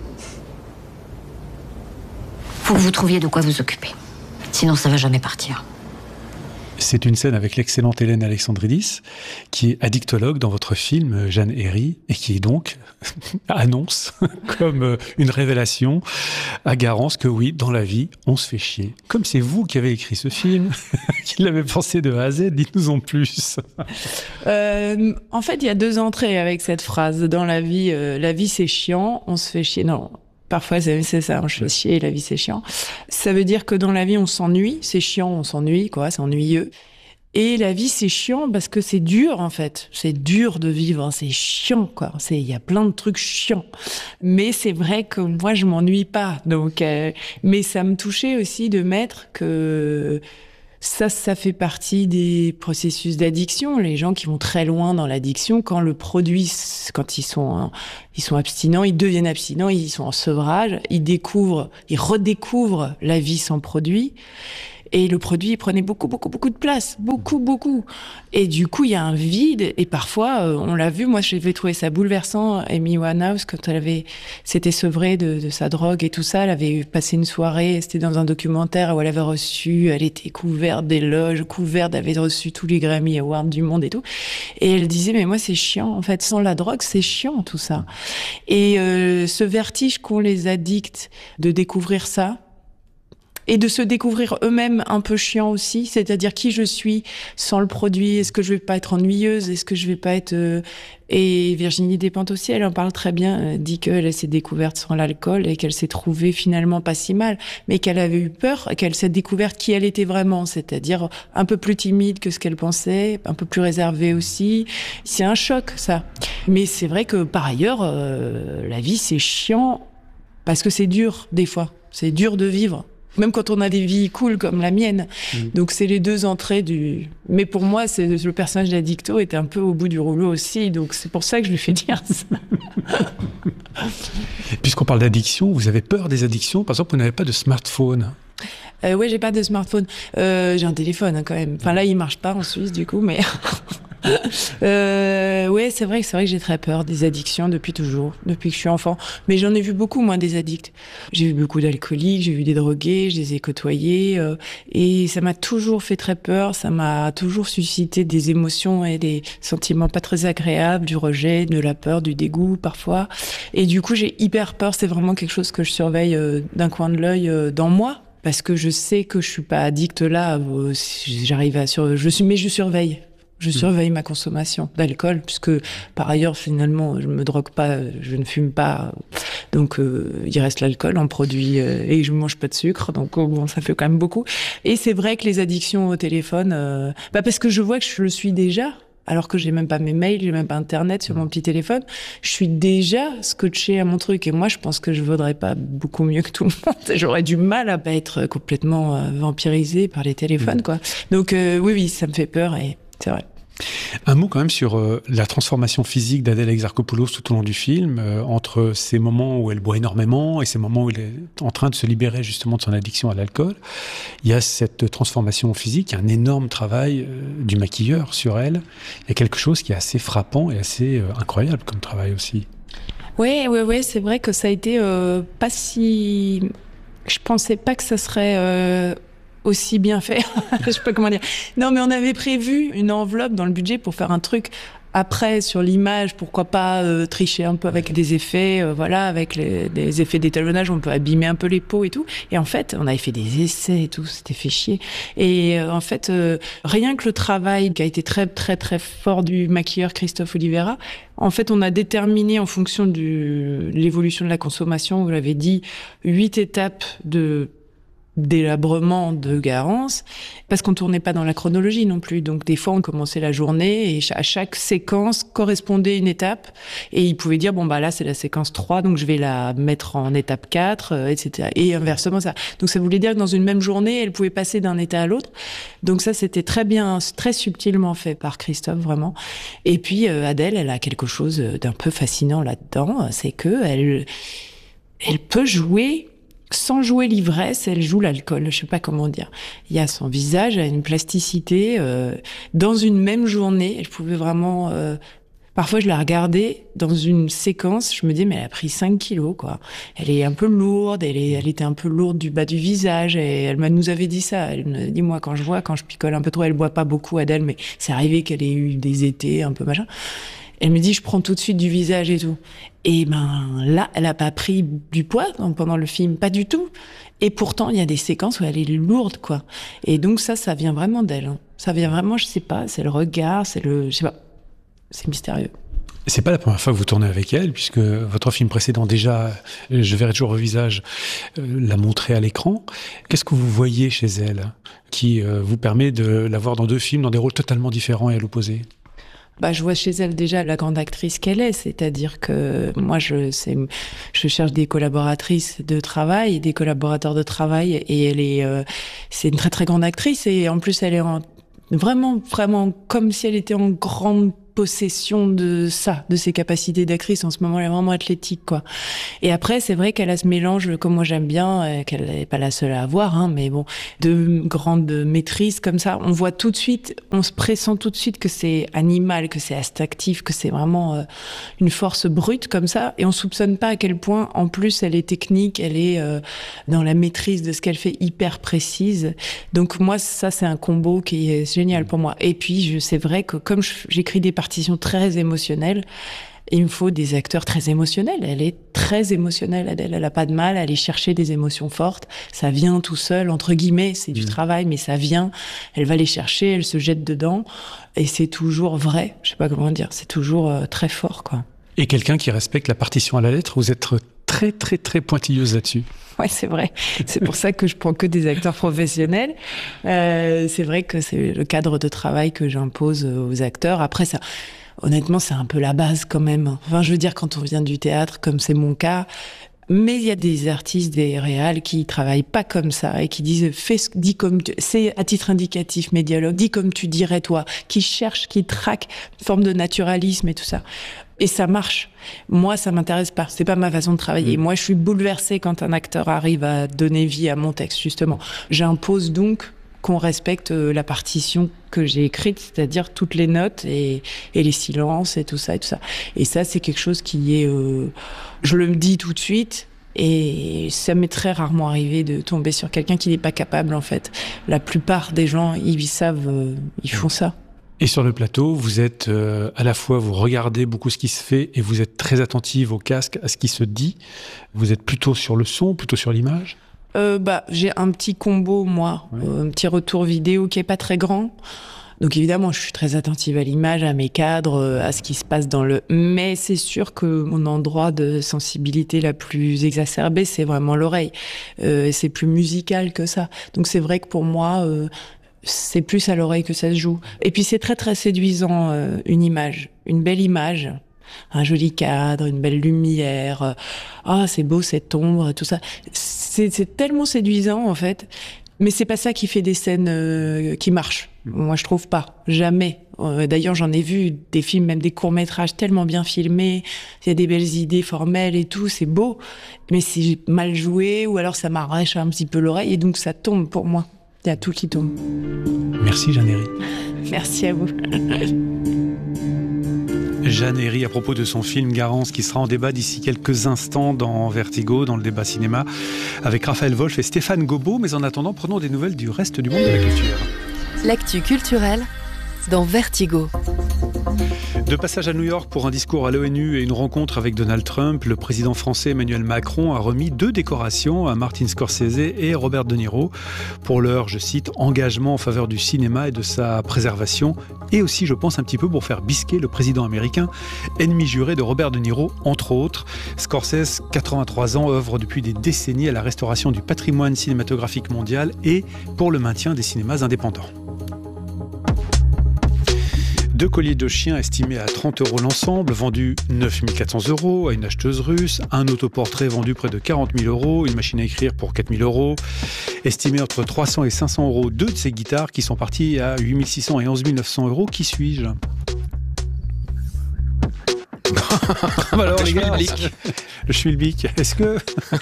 Faut que vous trouviez de quoi vous occuper. Sinon, ça va jamais partir. C'est une scène avec l'excellente Hélène Alexandridis, qui est addictologue dans votre film, Jeanne Herry, et qui donc annonce comme une révélation à Garance que oui, dans la vie, on se fait chier. Comme c'est vous qui avez écrit ce film, qui l'avez pensé de A à Z, dites-nous en plus. Euh, en fait, il y a deux entrées avec cette phrase. Dans la vie, euh, la vie c'est chiant, on se fait chier. Non. Parfois, c'est ça, on se fait chier, la vie, c'est chiant. Ça veut dire que dans la vie, on s'ennuie. C'est chiant, on s'ennuie, quoi, c'est ennuyeux. Et la vie, c'est chiant parce que c'est dur, en fait. C'est dur de vivre, hein, c'est chiant, quoi. C'est, il y a plein de trucs chiants. Mais c'est vrai que moi, je m'ennuie pas. Donc, euh, mais ça me touchait aussi de mettre que... Ça, ça fait partie des processus d'addiction. Les gens qui vont très loin dans l'addiction, quand le produit, quand ils sont, ils sont abstinents, ils deviennent abstinents, ils sont en sevrage, ils découvrent, ils redécouvrent la vie sans produit. Et le produit, il prenait beaucoup, beaucoup, beaucoup de place. Beaucoup, beaucoup. Et du coup, il y a un vide. Et parfois, euh, on l'a vu, moi, j'avais trouvé ça bouleversant. Amy Winehouse, quand elle avait, s'était sevrée de, de sa drogue et tout ça, elle avait passé une soirée, c'était dans un documentaire où elle avait reçu, elle était couverte d'éloges, couverte, elle avait reçu tous les Grammy Awards du monde et tout. Et elle disait, mais moi, c'est chiant. En fait, sans la drogue, c'est chiant, tout ça. Et euh, ce vertige qu'ont les addicts de découvrir ça, et de se découvrir eux-mêmes un peu chiant aussi, c'est-à-dire qui je suis sans le produit, est-ce que je vais pas être ennuyeuse, est-ce que je vais pas être... Euh... Et Virginie Despentes aussi, elle en parle très bien, elle dit qu'elle s'est découverte sans l'alcool et qu'elle s'est trouvée finalement pas si mal, mais qu'elle avait eu peur, qu'elle s'est découverte qui elle était vraiment, c'est-à-dire un peu plus timide que ce qu'elle pensait, un peu plus réservée aussi. C'est un choc, ça. Mais c'est vrai que par ailleurs, euh, la vie c'est chiant parce que c'est dur des fois, c'est dur de vivre. Même quand on a des vies cool comme la mienne. Mmh. Donc c'est les deux entrées du... Mais pour moi, c'est le personnage d'Addicto était un peu au bout du rouleau aussi, donc c'est pour ça que je lui fais dire ça. Puisqu'on parle d'addiction, vous avez peur des addictions. Par exemple, vous n'avez pas de smartphone. Euh, ouais, j'ai pas de smartphone. Euh, j'ai un téléphone hein, quand même. Enfin là, il marche pas en Suisse du coup, mais... euh, ouais, c'est vrai, c'est vrai que j'ai très peur des addictions depuis toujours, depuis que je suis enfant. Mais j'en ai vu beaucoup, moi, des addicts. J'ai vu beaucoup d'alcooliques, j'ai vu des drogués, je les ai côtoyés, euh, et ça m'a toujours fait très peur. Ça m'a toujours suscité des émotions et des sentiments pas très agréables, du rejet, de la peur, du dégoût parfois. Et du coup, j'ai hyper peur. C'est vraiment quelque chose que je surveille euh, d'un coin de l'œil euh, dans moi. Parce que je sais que je suis pas addict là, euh, j'arrive à sur, je suis, mais je surveille. Je surveille mmh. ma consommation d'alcool, puisque par ailleurs, finalement, je me drogue pas, je ne fume pas, donc euh, il reste l'alcool en produit euh, et je mange pas de sucre, donc oh, bon, ça fait quand même beaucoup. Et c'est vrai que les addictions au téléphone, euh, bah parce que je vois que je le suis déjà. Alors que j'ai même pas mes mails, j'ai même pas Internet sur mon petit téléphone. Je suis déjà scotchée à mon truc. Et moi, je pense que je vaudrais pas beaucoup mieux que tout le monde. J'aurais du mal à pas être complètement euh, vampirisée par les téléphones, quoi. Donc, euh, oui, oui, ça me fait peur et c'est vrai. Un mot quand même sur euh, la transformation physique d'Adèle Exarchopoulos tout au long du film, euh, entre ces moments où elle boit énormément et ces moments où elle est en train de se libérer justement de son addiction à l'alcool. Il y a cette transformation physique, il y a un énorme travail euh, du maquilleur sur elle. Il y a quelque chose qui est assez frappant et assez euh, incroyable comme travail aussi. Oui, oui, oui, c'est vrai que ça a été euh, pas si... Je pensais pas que ça serait... Euh... aussi bien fait, je sais pas comment dire. Non, mais on avait prévu une enveloppe dans le budget pour faire un truc après sur l'image, pourquoi pas euh, tricher un peu avec des effets, euh, voilà, avec les, des effets d'étalonnage, on peut abîmer un peu les peaux et tout. Et en fait, on avait fait des essais et tout, c'était fait chier. Et euh, en fait, euh, rien que le travail qui a été très très très fort du maquilleur Christophe Oliveira, en fait, on a déterminé en fonction de l'évolution de la consommation, vous l'avez dit, huit étapes de délabrement de Garance, parce qu'on tournait pas dans la chronologie non plus. Donc des fois on commençait la journée et à chaque séquence correspondait une étape et il pouvait dire bon bah là c'est la séquence trois, donc je vais la mettre en étape quatre, euh, et cetera. Et inversement ça. Donc ça voulait dire que dans une même journée elle pouvait passer d'un état à l'autre. Donc ça c'était très bien, très subtilement fait par Christophe vraiment. Et puis euh, Adèle, elle a quelque chose d'un peu fascinant là-dedans, c'est que elle elle peut jouer sans jouer l'ivresse, elle joue l'alcool. Je sais pas comment dire. Il y a son visage, elle a une plasticité. Euh, dans une même journée, je pouvais vraiment... Euh, parfois, je la regardais dans une séquence, je me disais, mais elle a pris cinq kilos, quoi. Elle est un peu lourde, elle, est, elle était un peu lourde du bas du visage, et elle nous avait dit ça. Elle me dit, moi, quand je vois, quand je picole un peu trop, elle boit pas beaucoup, Adèle, mais c'est arrivé qu'elle ait eu des étés un peu machin. Elle me dit, je prends tout de suite du visage et tout. Et ben là, elle a pas pris du poids donc, pendant le film, pas du tout. Et pourtant, il y a des séquences où elle est lourde, quoi. Et donc ça, ça vient vraiment d'elle. Hein. Ça vient vraiment, je sais pas, c'est le regard, c'est le, je sais pas, c'est mystérieux. C'est pas la première fois que vous tournez avec elle, puisque votre film précédent déjà, Je verrai toujours au visage, euh, l'a montré à l'écran. Qu'est-ce que vous voyez chez elle qui euh, vous permet de la voir dans deux films, dans des rôles totalement différents et à l'opposé ? Bah, je vois chez elle déjà la grande actrice qu'elle est, c'est-à-dire que moi, je, c'est, je cherche des collaboratrices de travail, des collaborateurs de travail, et elle est, euh, c'est une très très grande actrice, et en plus, elle est en, vraiment, vraiment comme si elle était en grande possession de ça, de ses capacités d'actrice. En ce moment, elle est vraiment athlétique, quoi. Et après, c'est vrai qu'elle a ce mélange, comme moi j'aime bien, euh, qu'elle n'est pas la seule à avoir, hein, mais bon, de grande maîtrise comme ça. On voit tout de suite, on se pressent tout de suite que c'est animal, que c'est instinctif, que c'est vraiment euh, une force brute comme ça. Et on soupçonne pas à quel point, en plus, elle est technique, elle est euh, dans la maîtrise de ce qu'elle fait, hyper précise. Donc moi, ça, c'est un combo qui est génial pour moi. Et puis, je, c'est vrai que comme je, j'écris des partitions très émotionnelles, il me faut des acteurs très émotionnels. Elle est très émotionnelle, Adèle. Elle a pas de mal à aller chercher des émotions fortes. Ça vient tout seul, entre guillemets. C'est du mmh. travail, mais ça vient. Elle va les chercher, elle se jette dedans. Et c'est toujours vrai. Je sais pas comment dire. C'est toujours euh, très fort, quoi. Et quelqu'un qui respecte la partition à la lettre, vous êtes très, très, très pointilleuse là-dessus. Ouais, c'est vrai. C'est pour ça que je prends que des acteurs professionnels. Euh, c'est vrai que c'est le cadre de travail que j'impose aux acteurs. Après, ça... Honnêtement, c'est un peu la base quand même. Enfin, je veux dire, quand on vient du théâtre, comme c'est mon cas, mais il y a des artistes, des réals qui travaillent pas comme ça et qui disent, fais, dis comme tu, c'est à titre indicatif, mes dialogues, dis comme tu dirais toi, qui cherchent, qui traquent une forme de naturalisme et tout ça. Et ça marche. Moi, ça m'intéresse pas. C'est pas ma façon de travailler. Mmh. Moi, je suis bouleversée quand un acteur arrive à donner vie à mon texte, justement. J'impose donc qu'on respecte la partition que j'ai écrite, c'est-à-dire toutes les notes et, et les silences et tout ça et tout ça. Et ça, c'est quelque chose qui est... Euh, je le dis tout de suite et ça m'est très rarement arrivé de tomber sur quelqu'un qui n'est pas capable, en fait. La plupart des gens, ils savent, euh, ils font ça. Et sur le plateau, vous êtes euh, à la fois, vous regardez beaucoup ce qui se fait et vous êtes très attentive au casque, à ce qui se dit. Vous êtes plutôt sur le son, plutôt sur l'image ? Euh, bah, j'ai un petit combo, moi, ouais. euh, un petit retour vidéo qui est pas très grand. Donc évidemment, je suis très attentive à l'image, à mes cadres, à ce qui se passe dans le... Mais c'est sûr que mon endroit de sensibilité la plus exacerbée, c'est vraiment l'oreille. Euh, c'est plus musical que ça. Donc c'est vrai que pour moi, euh, c'est plus à l'oreille que ça se joue. Et puis c'est très très séduisant, euh, une image, une belle image. Un joli cadre, une belle lumière, ah, c'est beau cette ombre, tout ça. C'est, c'est tellement séduisant, en fait. Mais c'est pas ça qui fait des scènes euh, qui marchent. Moi, je trouve pas. Jamais. Euh, d'ailleurs, j'en ai vu des films, même des courts-métrages tellement bien filmés. Il y a des belles idées formelles et tout, c'est beau. Mais c'est mal joué, ou alors ça m'arrache un petit peu l'oreille, et donc ça tombe pour moi. Il y a tout qui tombe. Merci, Jeanne Herry. Merci à vous. Jeanne Herry à propos de son film Garance qui sera en débat d'ici quelques instants dans Vertigo, dans le débat cinéma, avec Raphaël Wolf et Stéphane Gobot. Mais en attendant, prenons des nouvelles du reste du monde de la culture. L'actu culturelle dans Vertigo. De passage à New York pour un discours à l'ONU et une rencontre avec Donald Trump, le président français Emmanuel Macron a remis deux décorations à Martin Scorsese et Robert De Niro pour leur, je cite, engagement en faveur du cinéma et de sa préservation, et aussi, je pense, un petit peu pour faire bisquer le président américain, ennemi juré de Robert De Niro, entre autres. Scorsese, quatre-vingt-trois ans, œuvre depuis des décennies à la restauration du patrimoine cinématographique mondial et pour le maintien des cinémas indépendants. Deux colliers de chiens estimés à trente euros l'ensemble, vendus neuf mille quatre cents euros à une acheteuse russe. Un autoportrait vendu près de quarante mille euros. Une machine à écrire pour quatre mille euros. Estimé entre trois cents et cinq cents euros, deux de ces guitares qui sont parties à huit mille six cents et onze mille neuf cents euros. Qui suis-je ? Alors, les gars, le Schwilblick, est-ce que...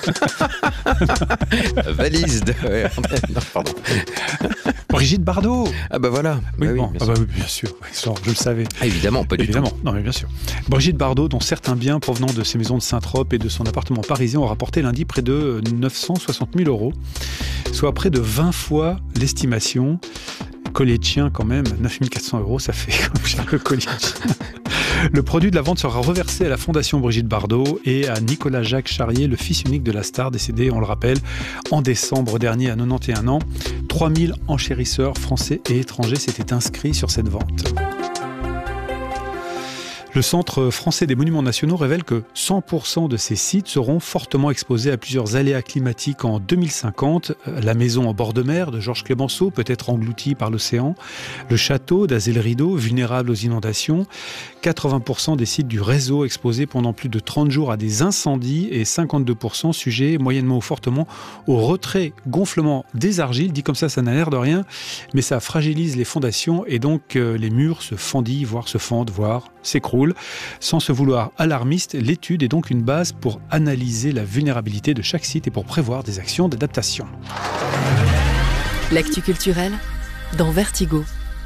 Valise de... non, pardon. Brigitte Bardot. Ah bah voilà. Oui, bah oui, bon, bien, ah sûr. bah oui, bien sûr. Je le savais. Ah, évidemment, pas du évidemment. tout. Non, mais bien sûr. Brigitte Bardot, dont certains biens provenant de ses maisons de Saint-Trope et de son appartement parisien ont rapporté lundi près de neuf cent soixante mille euros, soit près de vingt fois l'estimation. Collier de chien quand même, neuf mille quatre cents euros, ça fait comme cher le collier de chien. Le produit de la vente sera reversé à la Fondation Brigitte Bardot et à Nicolas Jacques Charrier, le fils unique de la star, décédé, on le rappelle, en décembre dernier à quatre-vingt-onze ans. trois mille enchérisseurs français et étrangers s'étaient inscrits sur cette vente. Le Centre français des monuments nationaux révèle que cent pour cent de ces sites seront fortement exposés à plusieurs aléas climatiques en deux mille cinquante. La maison en bord de mer de Georges Clemenceau peut être engloutie par l'océan. Le château d'Azay Rideau, vulnérable aux inondations. quatre-vingts pour cent des sites du réseau exposés pendant plus de trente jours à des incendies et cinquante-deux pour cent sujets moyennement ou fortement au retrait, gonflement des argiles. Dit comme ça, ça n'a l'air de rien, mais ça fragilise les fondations et donc euh, les murs se fendillent, voire se fendent, voire s'écroulent. Sans se vouloir alarmiste, l'étude est donc une base pour analyser la vulnérabilité de chaque site et pour prévoir des actions d'adaptation. L'actu culturelle dans Vertigo.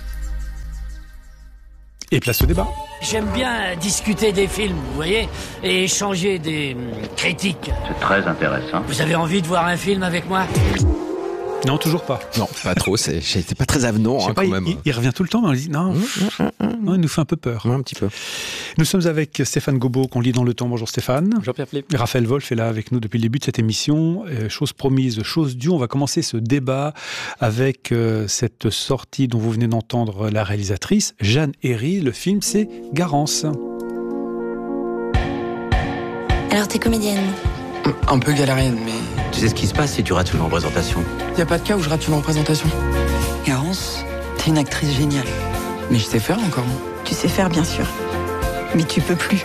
Et place au débat. J'aime bien discuter des films, vous voyez, et échanger des hum, critiques. C'est très intéressant. Vous avez envie de voir un film avec moi ? Non, toujours pas. Non, pas trop. C'est, c'est pas très avenant hein, pas, quand même. Il, il revient tout le temps, mais on lui dit non, mmh, mmh, mmh. non, il nous fait un peu peur. Ouais, un petit peu. Nous sommes avec Stéphane Gobot, qu'on lit dans le temps. Bonjour Stéphane. Bonjour Pierre Philippe. Raphaël Wolf est là avec nous depuis le début de cette émission. Euh, chose promise, chose due. On va commencer ce débat avec euh, cette sortie dont vous venez d'entendre la réalisatrice, Jeanne Herry. Le film, c'est Garance. Alors, t'es comédienne ? Un peu galérienne, mais... Tu sais ce qui se passe si tu rates une représentation ? Y a pas de cas où je rate une représentation. Garance, t'es une actrice géniale. Mais je sais faire encore. Tu sais faire, bien sûr. Mais tu peux plus.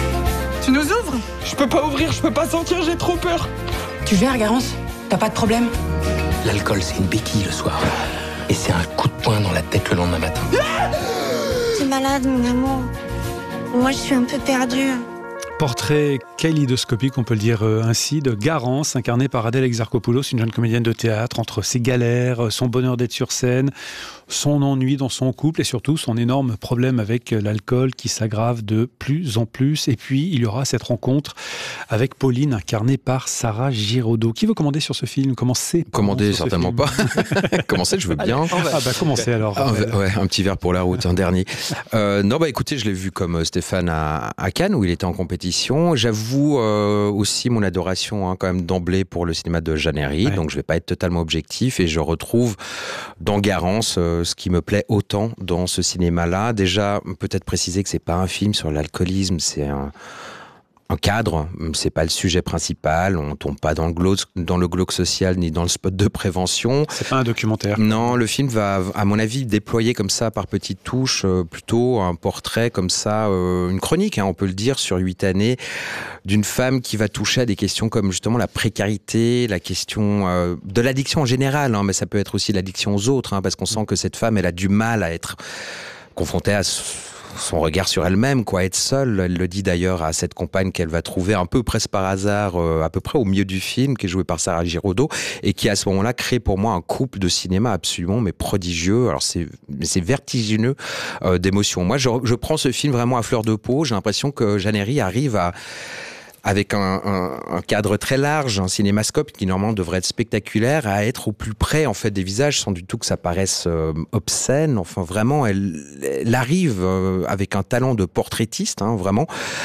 Tu nous ouvres ? Je peux pas ouvrir, je peux pas sortir, j'ai trop peur. Tu gères, Garance ? T'as pas de problème ? L'alcool, c'est une béquille le soir. Et c'est un coup de poing dans la tête le lendemain matin. T'es malade, mon amour. Moi, je suis un peu perdue. Portrait kaléidoscopique, on peut le dire ainsi, de Garance, incarnée par Adèle Exarchopoulos, une jeune comédienne de théâtre, entre ses galères, son bonheur d'être sur scène, son ennui dans son couple et surtout son énorme problème avec l'alcool qui s'aggrave de plus en plus. Et puis, il y aura cette rencontre avec Pauline, incarnée par Sarah Giraudot. Qui veut commander sur ce film ? Commencer Commander, certainement pas. Commencer, je veux bien. Ah bah, commencez alors. Ah, ouais, un petit verre pour la route, un dernier. Euh, non, bah écoutez, je l'ai vu comme Stéphane à, à Cannes, où il était en compétition. J'avoue euh, aussi mon adoration hein, quand même d'emblée pour le cinéma de Jeanne Herry, ouais. Donc je vais pas être totalement objectif et je retrouve dans Garance euh, ce qui me plaît autant dans ce cinéma-là. Déjà, peut-être préciser que c'est pas un film sur l'alcoolisme, c'est un un cadre, c'est pas le sujet principal, on tombe pas dans le glauque, dans le glauque social ni dans le spot de prévention. C'est pas un documentaire. Non, le film va, à mon avis, déployer comme ça par petites touches, euh, plutôt un portrait comme ça, euh, une chronique, hein, on peut le dire, sur huit années, d'une femme qui va toucher à des questions comme justement la précarité, la question euh, de l'addiction en général, hein, mais ça peut être aussi l'addiction aux autres, hein, parce qu'on sent que cette femme, elle a du mal à être confrontée à son regard sur elle-même, quoi, être seule. Elle le dit d'ailleurs à cette compagne qu'elle va trouver un peu presque par hasard, euh, à peu près au milieu du film, qui est joué par Sarah Giraudot, et qui à ce moment-là crée pour moi un couple de cinéma absolument mais prodigieux. Alors c'est, c'est vertigineux euh, d'émotions. Moi, je, je prends ce film vraiment à fleur de peau. J'ai l'impression que Jeanne Herry arrive à avec un, un, un cadre très large, un cinémascope qui normalement devrait être spectaculaire, à être au plus près en fait des visages, sans du tout que ça paraisse euh, obscène. Enfin vraiment, elle, elle arrive euh, avec un talent de portraitiste, hein, vraiment,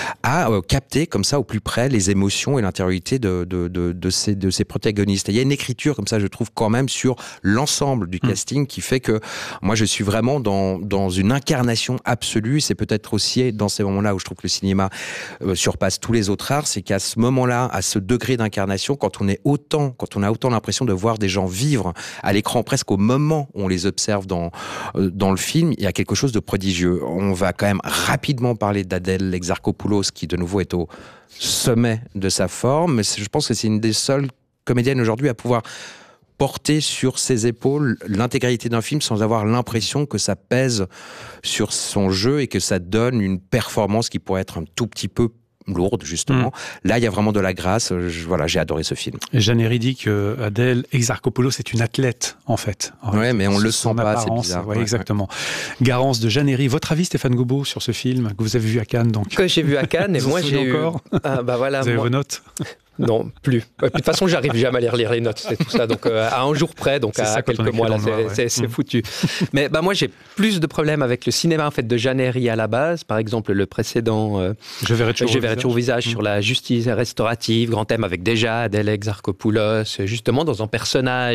à euh, capter comme ça au plus près les émotions et l'intériorité de, de, de, de, ces, de ces protagonistes. Et il y a une écriture comme ça, je trouve quand même sur l'ensemble du casting mmh. qui fait que moi je suis vraiment dans, dans une incarnation absolue. C'est peut-être aussi dans ces moments-là où je trouve que le cinéma euh, surpasse tous les autres arts. C'est qu'à ce moment-là, à ce degré d'incarnation, quand on est autant, quand on a autant l'impression de voir des gens vivre à l'écran presque au moment où on les observe dans, euh, dans le film, il y a quelque chose de prodigieux. On va quand même rapidement parler d'Adèle Exarchopoulos, qui de nouveau est au sommet de sa forme, mais je pense que c'est une des seules comédiennes aujourd'hui à pouvoir porter sur ses épaules l'intégralité d'un film sans avoir l'impression que ça pèse sur son jeu et que ça donne une performance qui pourrait être un tout petit peu lourde, justement. Mmh. Là, il y a vraiment de la grâce. Je, voilà, j'ai adoré ce film. Jeanne Herry dit que Adèle Exarchopoulos est une athlète, en fait. Oui, mais on le sent pas, c'est bizarre. Ouais, ouais, exactement. Ouais. Garance de Jeanne Herry. Votre avis, Stéphane Gobot, sur ce film que vous avez vu à Cannes, donc? Que j'ai vu à Cannes, et moi j'ai encore eu... Ah, bah voilà, vous avez moi... vos notes? Non, plus. De toute façon, j'arrive jamais à relire les notes, c'est tout ça. Donc, euh, à un jour près, donc à, à quelques mois, là, c'est, noir, ouais. c'est, c'est mmh. foutu. Mais bah, moi, j'ai plus de problèmes avec le cinéma en fait, de Jeanne Herry à la base. Par exemple, le précédent euh, Je verrai toujours, Je verrai toujours au visage mmh. sur la justice restaurative, grand thème avec déjà Adèle Exarchopoulos, justement dans un personnage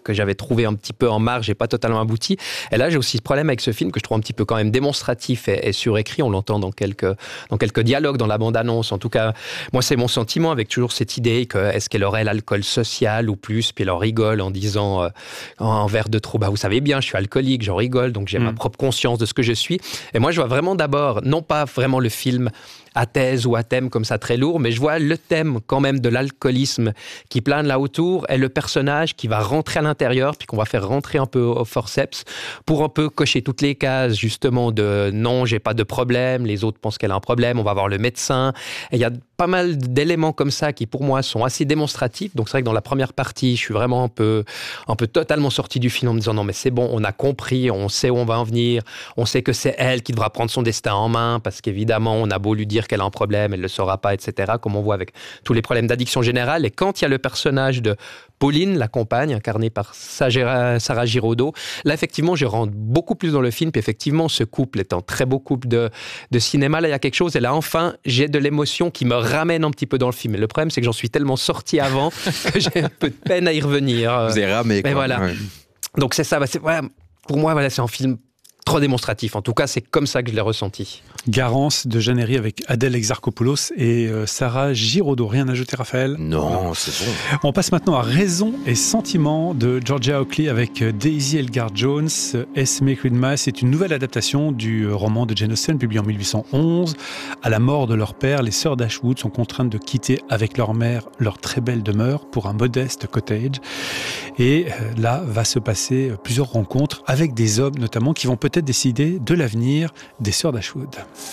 que j'avais trouvé un petit peu en marge et pas totalement abouti. Et là, j'ai aussi ce problème avec ce film que je trouve un petit peu quand même démonstratif et, et surécrit. On l'entend dans quelques, dans quelques dialogues, dans la bande-annonce. En tout cas, moi, c'est mon sentiment avec toujours cette idée que est-ce qu'elle aurait l'alcool social ou plus, puis elle en rigole en disant euh, en verre de trop, bah, vous savez bien, je suis alcoolique, j'en rigole, donc j'ai mmh. ma propre conscience de ce que je suis. Et moi, je vois vraiment d'abord, non pas vraiment le film à thèse ou à thème comme ça très lourd, mais je vois le thème quand même de l'alcoolisme qui plane là autour et le personnage qui va rentrer à l'intérieur puis qu'on va faire rentrer un peu au forceps pour un peu cocher toutes les cases justement de non, j'ai pas de problème, les autres pensent qu'elle a un problème, on va voir le médecin. Et il y a pas mal d'éléments comme ça qui pour moi sont assez démonstratifs. Donc c'est vrai que dans la première partie, je suis vraiment un peu, un peu totalement sorti du film en me disant non mais c'est bon, on a compris, on sait où on va en venir, on sait que c'est elle qui devra prendre son destin en main parce qu'évidemment on a beau lui dire qu'elle a un problème, elle ne le saura pas, et cetera. Comme on voit avec tous les problèmes d'addiction générale. Et quand il y a le personnage de Pauline, la compagne, incarnée par Sarah Giraudot, là, effectivement, je rentre beaucoup plus dans le film. Puis effectivement, ce couple est un très beau couple de, de cinéma. Là, il y a quelque chose. Et là, enfin, j'ai de l'émotion qui me ramène un petit peu dans le film. Et le problème, c'est que j'en suis tellement sorti avant que j'ai un peu de peine à y revenir. Vous avez ramé, quoi. Mais voilà. Ouais. Donc, c'est ça. Bah, c'est, voilà, pour moi, voilà, c'est un film trop démonstratif. En tout cas, c'est comme ça que je l'ai ressenti. Garance de Jeanne Herry avec Adèle Exarchopoulos et euh, Sarah Giraudot. Rien à ajouter, Raphaël ? Non, c'est bon. On passe maintenant à Raison et Sentiment de Georgia Oakley avec Daisy Elgar Jones. Esme Quidmas est une nouvelle adaptation du roman de Jane Austen publié en mille huit cent onze. À la mort de leur père, les sœurs d'Ashwood sont contraintes de quitter avec leur mère leur très belle demeure pour un modeste cottage. Et euh, là va se passer plusieurs rencontres avec des hommes notamment qui vont peut-être décider de l'avenir des sœurs d'Ashwood.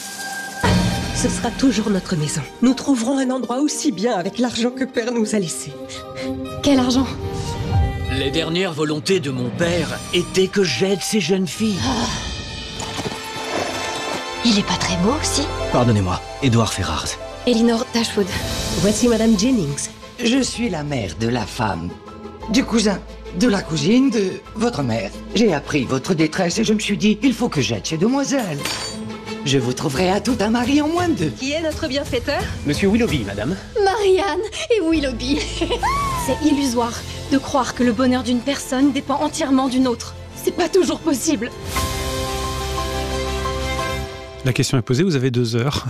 Ce sera toujours notre maison. Nous trouverons un endroit aussi bien avec l'argent que Père nous a laissé. Quel argent ? Les dernières volontés de mon père étaient que j'aide ces jeunes filles. Ah. Il est pas très beau aussi ? Pardonnez-moi, Édouard Ferrars. Elinor Dashwood. Voici Madame Jennings. Je suis la mère de la femme, du cousin, de la cousine de votre mère. J'ai appris votre détresse et je me suis dit, il faut que j'aide ces demoiselles. Je vous trouverai à tout un mari en moins de deux. Qui est notre bienfaiteur ? Monsieur Willoughby, madame. Marianne et Willoughby. C'est illusoire de croire que le bonheur d'une personne dépend entièrement d'une autre. C'est pas toujours possible. La question est posée, vous avez deux heures.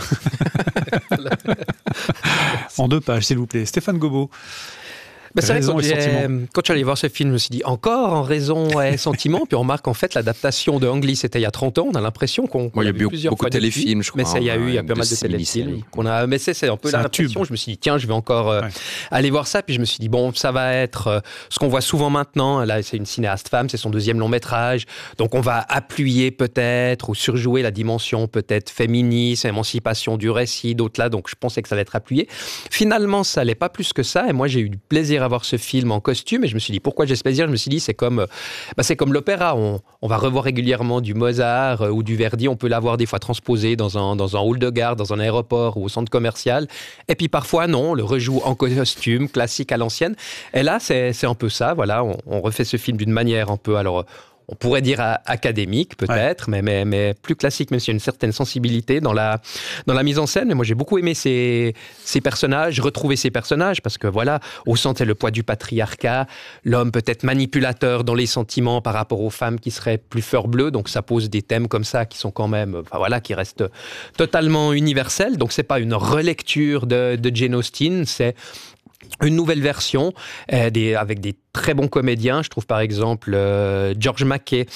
En deux pages, s'il vous plaît. Stéphane Gobot. Bah, c'est vrai que quand, quand je suis allé voir ce film, je me suis dit encore en raison et sentiment. Puis on remarque en fait l'adaptation de Ang Lee, c'était il y a trente ans. On a l'impression qu'on. Bon, il y a eu plusieurs beaucoup de téléfilms, je crois. Mais ça, il y a eu, il y a pas mal de téléfilms qu'on a. Mais c'est, c'est un peu c'est l'impression. Un je me suis dit tiens, je vais encore euh, ouais. aller voir ça. Puis je me suis dit bon, ça va être euh, ce qu'on voit souvent maintenant. Là, c'est une cinéaste femme, c'est son deuxième long métrage. Donc on va appuyer peut-être ou surjouer la dimension peut-être féministe, émancipation du récit, d'autres là. Donc je pensais que ça allait être appuyé. Finalement, ça allait pas plus que ça. Et moi, j'ai eu du plaisir à voir ce film en costume et je me suis dit pourquoi j'ai ce plaisir. Je me suis dit c'est comme bah, c'est comme l'opéra, on, on va revoir régulièrement du Mozart euh, ou du Verdi, on peut l'avoir des fois transposé dans un, dans un hall de gare, dans un aéroport ou au centre commercial, et puis parfois non, on le rejoue en costume classique à l'ancienne, et là c'est, c'est un peu ça, voilà, on, on refait ce film d'une manière un peu, alors on pourrait dire académique peut-être, ouais. mais, mais, mais plus classique, même s'il y a une certaine sensibilité dans la, dans la mise en scène. Mais moi, j'ai beaucoup aimé ces, ces personnages, retrouver ces personnages, parce que voilà, au centre, c'est le poids du patriarcat, l'homme peut-être manipulateur dans les sentiments par rapport aux femmes qui seraient plus fleur bleue, donc ça pose des thèmes comme ça qui sont quand même, enfin voilà, qui restent totalement universels. Donc c'est pas une relecture de, de Jane Austen, c'est une nouvelle version euh, des, avec des très bons comédiens. Je trouve par exemple euh, George Mackay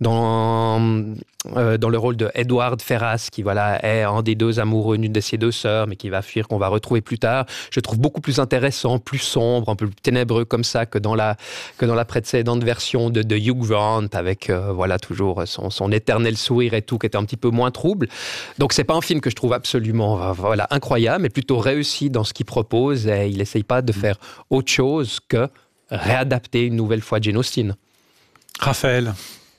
dans, euh, dans le rôle de Edward Ferrars, qui voilà, est un des deux amoureux d'une de ses deux sœurs, mais qui va fuir, qu'on va retrouver plus tard. Je trouve beaucoup plus intéressant, plus sombre, un peu plus ténébreux comme ça que dans la, que dans la précédente version de, de Hugh Grant, avec euh, voilà, toujours son, son éternel sourire et tout, qui était un petit peu moins trouble. Donc c'est pas un film que je trouve absolument voilà, incroyable, mais plutôt réussi dans ce qu'il propose, et il essaye pas de faire autre chose que réadapter une nouvelle fois Jane Austen. Raphaël.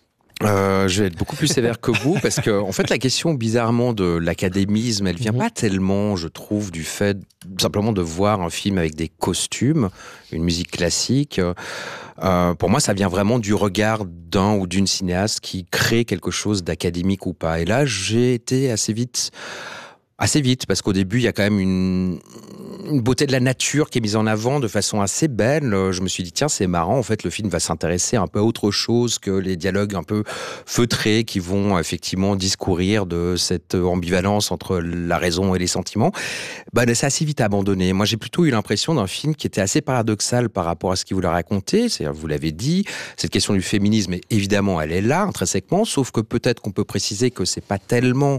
Euh, je vais être beaucoup plus sévère que vous, parce que en fait la question bizarrement de l'académisme, elle vient mmh. pas tellement, je trouve, du fait simplement de voir un film avec des costumes, une musique classique. Euh, pour moi, ça vient vraiment du regard d'un ou d'une cinéaste qui crée quelque chose d'académique ou pas. Et là, j'ai été assez vite... Assez vite, parce qu'au début, il y a quand même une, une beauté de la nature qui est mise en avant de façon assez belle. Je me suis dit, tiens, c'est marrant, en fait, le film va s'intéresser un peu à autre chose que les dialogues un peu feutrés qui vont effectivement discourir de cette ambivalence entre la raison et les sentiments. Bah, c'est assez vite abandonné. Moi, j'ai plutôt eu l'impression d'un film qui était assez paradoxal par rapport à ce qu'il voulait raconter. C'est-à-dire, vous l'avez dit, cette question du féminisme, évidemment, elle est là, intrinsèquement, sauf que peut-être qu'on peut préciser que c'est pas tellement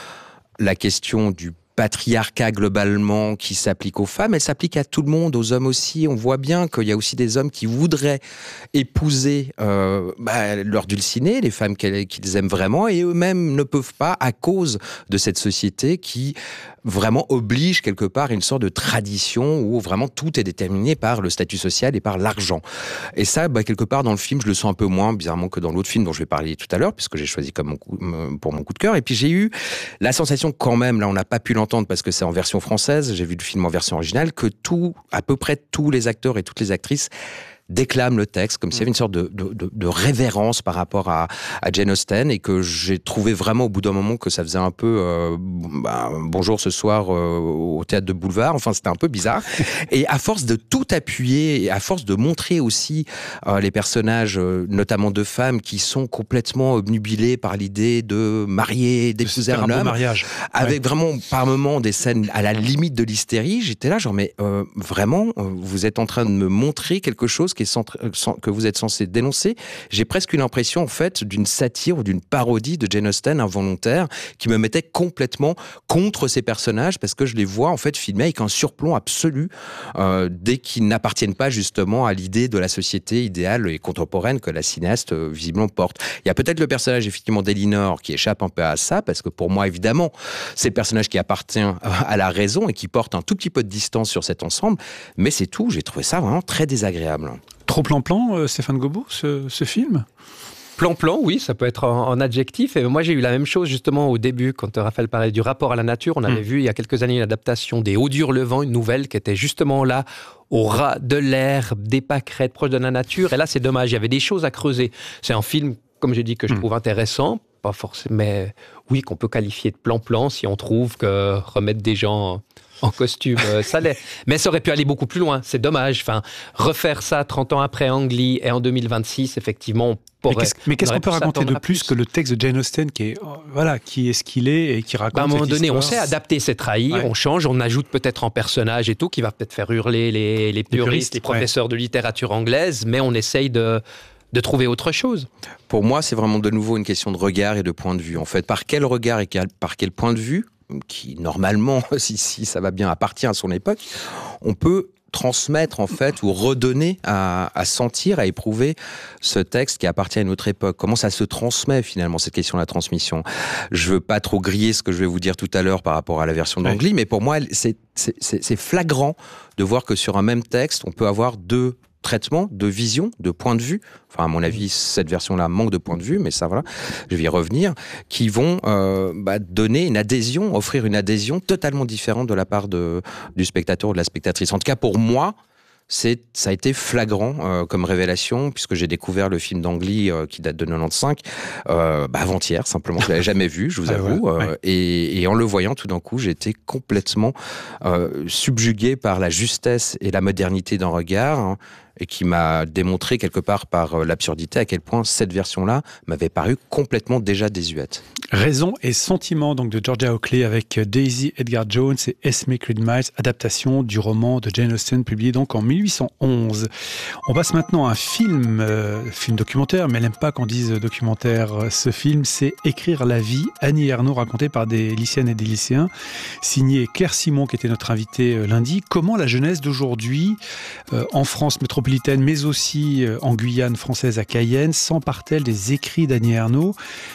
la question du patriarcat globalement qui s'applique aux femmes, elle s'applique à tout le monde, aux hommes aussi. On voit bien qu'il y a aussi des hommes qui voudraient épouser euh, bah, leur dulcinée, les femmes qu'ils aiment vraiment, et eux-mêmes ne peuvent pas à cause de cette société qui vraiment oblige quelque part une sorte de tradition où vraiment tout est déterminé par le statut social et par l'argent. Et ça, bah, quelque part dans le film, je le sens un peu moins bizarrement que dans l'autre film dont je vais parler tout à l'heure, puisque j'ai choisi comme mon coup, pour mon coup de cœur. Et puis j'ai eu la sensation quand même, là on n'a pas pu l'entendre parce que c'est en version française, j'ai vu le film en version originale, que tout, à peu près tous les acteurs et toutes les actrices déclame le texte, comme s'il y avait une sorte de, de, de, de révérence par rapport à, à Jane Austen, et que j'ai trouvé vraiment au bout d'un moment que ça faisait un peu euh, bah, bonjour ce soir euh, au théâtre de Boulevard, enfin c'était un peu bizarre. Et à force de tout appuyer, et à force de montrer aussi euh, les personnages, euh, notamment de femmes, qui sont complètement obnubilés par l'idée de marier, d'épouser un, un homme, mariage. avec ouais. vraiment par moments des scènes à la limite de l'hystérie, j'étais là genre mais euh, vraiment, vous êtes en train de me montrer quelque chose qui est centré, que vous êtes censé dénoncer. J'ai presque eu l'impression en fait d'une satire ou d'une parodie de Jane Austen involontaire qui me mettait complètement contre ces personnages parce que je les vois en fait filmés avec un surplomb absolu euh, dès qu'ils n'appartiennent pas justement à l'idée de la société idéale et contemporaine que la cinéaste euh, visiblement porte. Il y a peut-être le personnage effectivement d'Elinor qui échappe un peu à ça parce que pour moi évidemment c'est le personnage qui appartient à la raison et qui porte un tout petit peu de distance sur cet ensemble, mais c'est tout. J'ai trouvé ça vraiment très désagréable. Trop plan-plan, euh, Stéphane Gobot, ce, ce film ? Plan-plan, oui, ça peut être en, en adjectif. Et moi, j'ai eu la même chose justement au début, quand Raphaël parlait du rapport à la nature. On avait mmh. vu il y a quelques années une adaptation des Hauts d'Hurlevent, une nouvelle qui était justement là, au ras de l'air, des pâquerettes, proche de la nature. Et là, c'est dommage, il y avait des choses à creuser. C'est un film, comme j'ai dit, que je mmh. trouve intéressant. Pas forcément, mais oui, qu'on peut qualifier de plan-plan si on trouve que remettre des gens en costume, euh, ça l'est. Mais ça aurait pu aller beaucoup plus loin, c'est dommage. Enfin, refaire ça trente ans après Ang Lee et en deux mille vingt-six, effectivement, on pourrait... Mais qu'est-ce, mais qu'est-ce qu'on peut raconter de plus, plus que le texte de Jane Austen qui est, voilà, qui est ce qu'il est et qui raconte bah, à un moment donné, histoire. On sait adapter, c'est trahir, ouais. on change, on ajoute peut-être un personnage et tout, qui va peut-être faire hurler les, les puristes, les, puristes, les professeurs ouais. de littérature anglaise, mais on essaye de... de trouver autre chose. Pour moi, c'est vraiment de nouveau une question de regard et de point de vue. En fait, par quel regard et par quel point de vue, qui normalement, si, si ça va bien, appartient à son époque, on peut transmettre en fait ou redonner à, à sentir, à éprouver ce texte qui appartient à une autre époque. Comment ça se transmet finalement, cette question de la transmission? Je veux pas trop griller ce que je vais vous dire tout à l'heure par rapport à la version d'Ang Lee, mais pour moi, c'est, c'est, c'est, c'est flagrant de voir que sur un même texte, on peut avoir deux traitement, de vision, de point de vue, enfin à mon avis cette version-là manque de point de vue, mais ça voilà, je vais y revenir, qui vont euh, bah, donner une adhésion, offrir une adhésion totalement différente de la part de, du spectateur ou de la spectatrice. En tout cas pour moi, c'est, ça a été flagrant euh, comme révélation, puisque j'ai découvert le film d'Ang Lee euh, qui date de quatre-vingt-quinze, euh, bah, avant-hier simplement, je ne l'avais jamais vu, je vous ah avoue, ouais, euh, ouais. Et, et en le voyant tout d'un coup, j'ai été complètement euh, subjugué par la justesse et la modernité d'un regard, hein, et qui m'a démontré quelque part par l'absurdité à quel point cette version-là m'avait paru complètement déjà désuète. Raison et sentiment donc de Georgia Oakley avec Daisy Edgar Jones et Esme Creed-Miles, adaptation du roman de Jane Austen publié donc en mille huit cent onze. On passe maintenant à un film, euh, film documentaire, mais elle n'aime pas qu'on dise documentaire. Ce film, c'est Écrire la vie, Annie Ernaux, raconté par des lycéennes et des lycéens, signé Claire Simon qui était notre invitée euh, lundi. Comment la jeunesse d'aujourd'hui, euh, en France métropolitaine, mais aussi en Guyane française à Cayenne, s'empare-t-elle des écrits d'Annie Ernaux?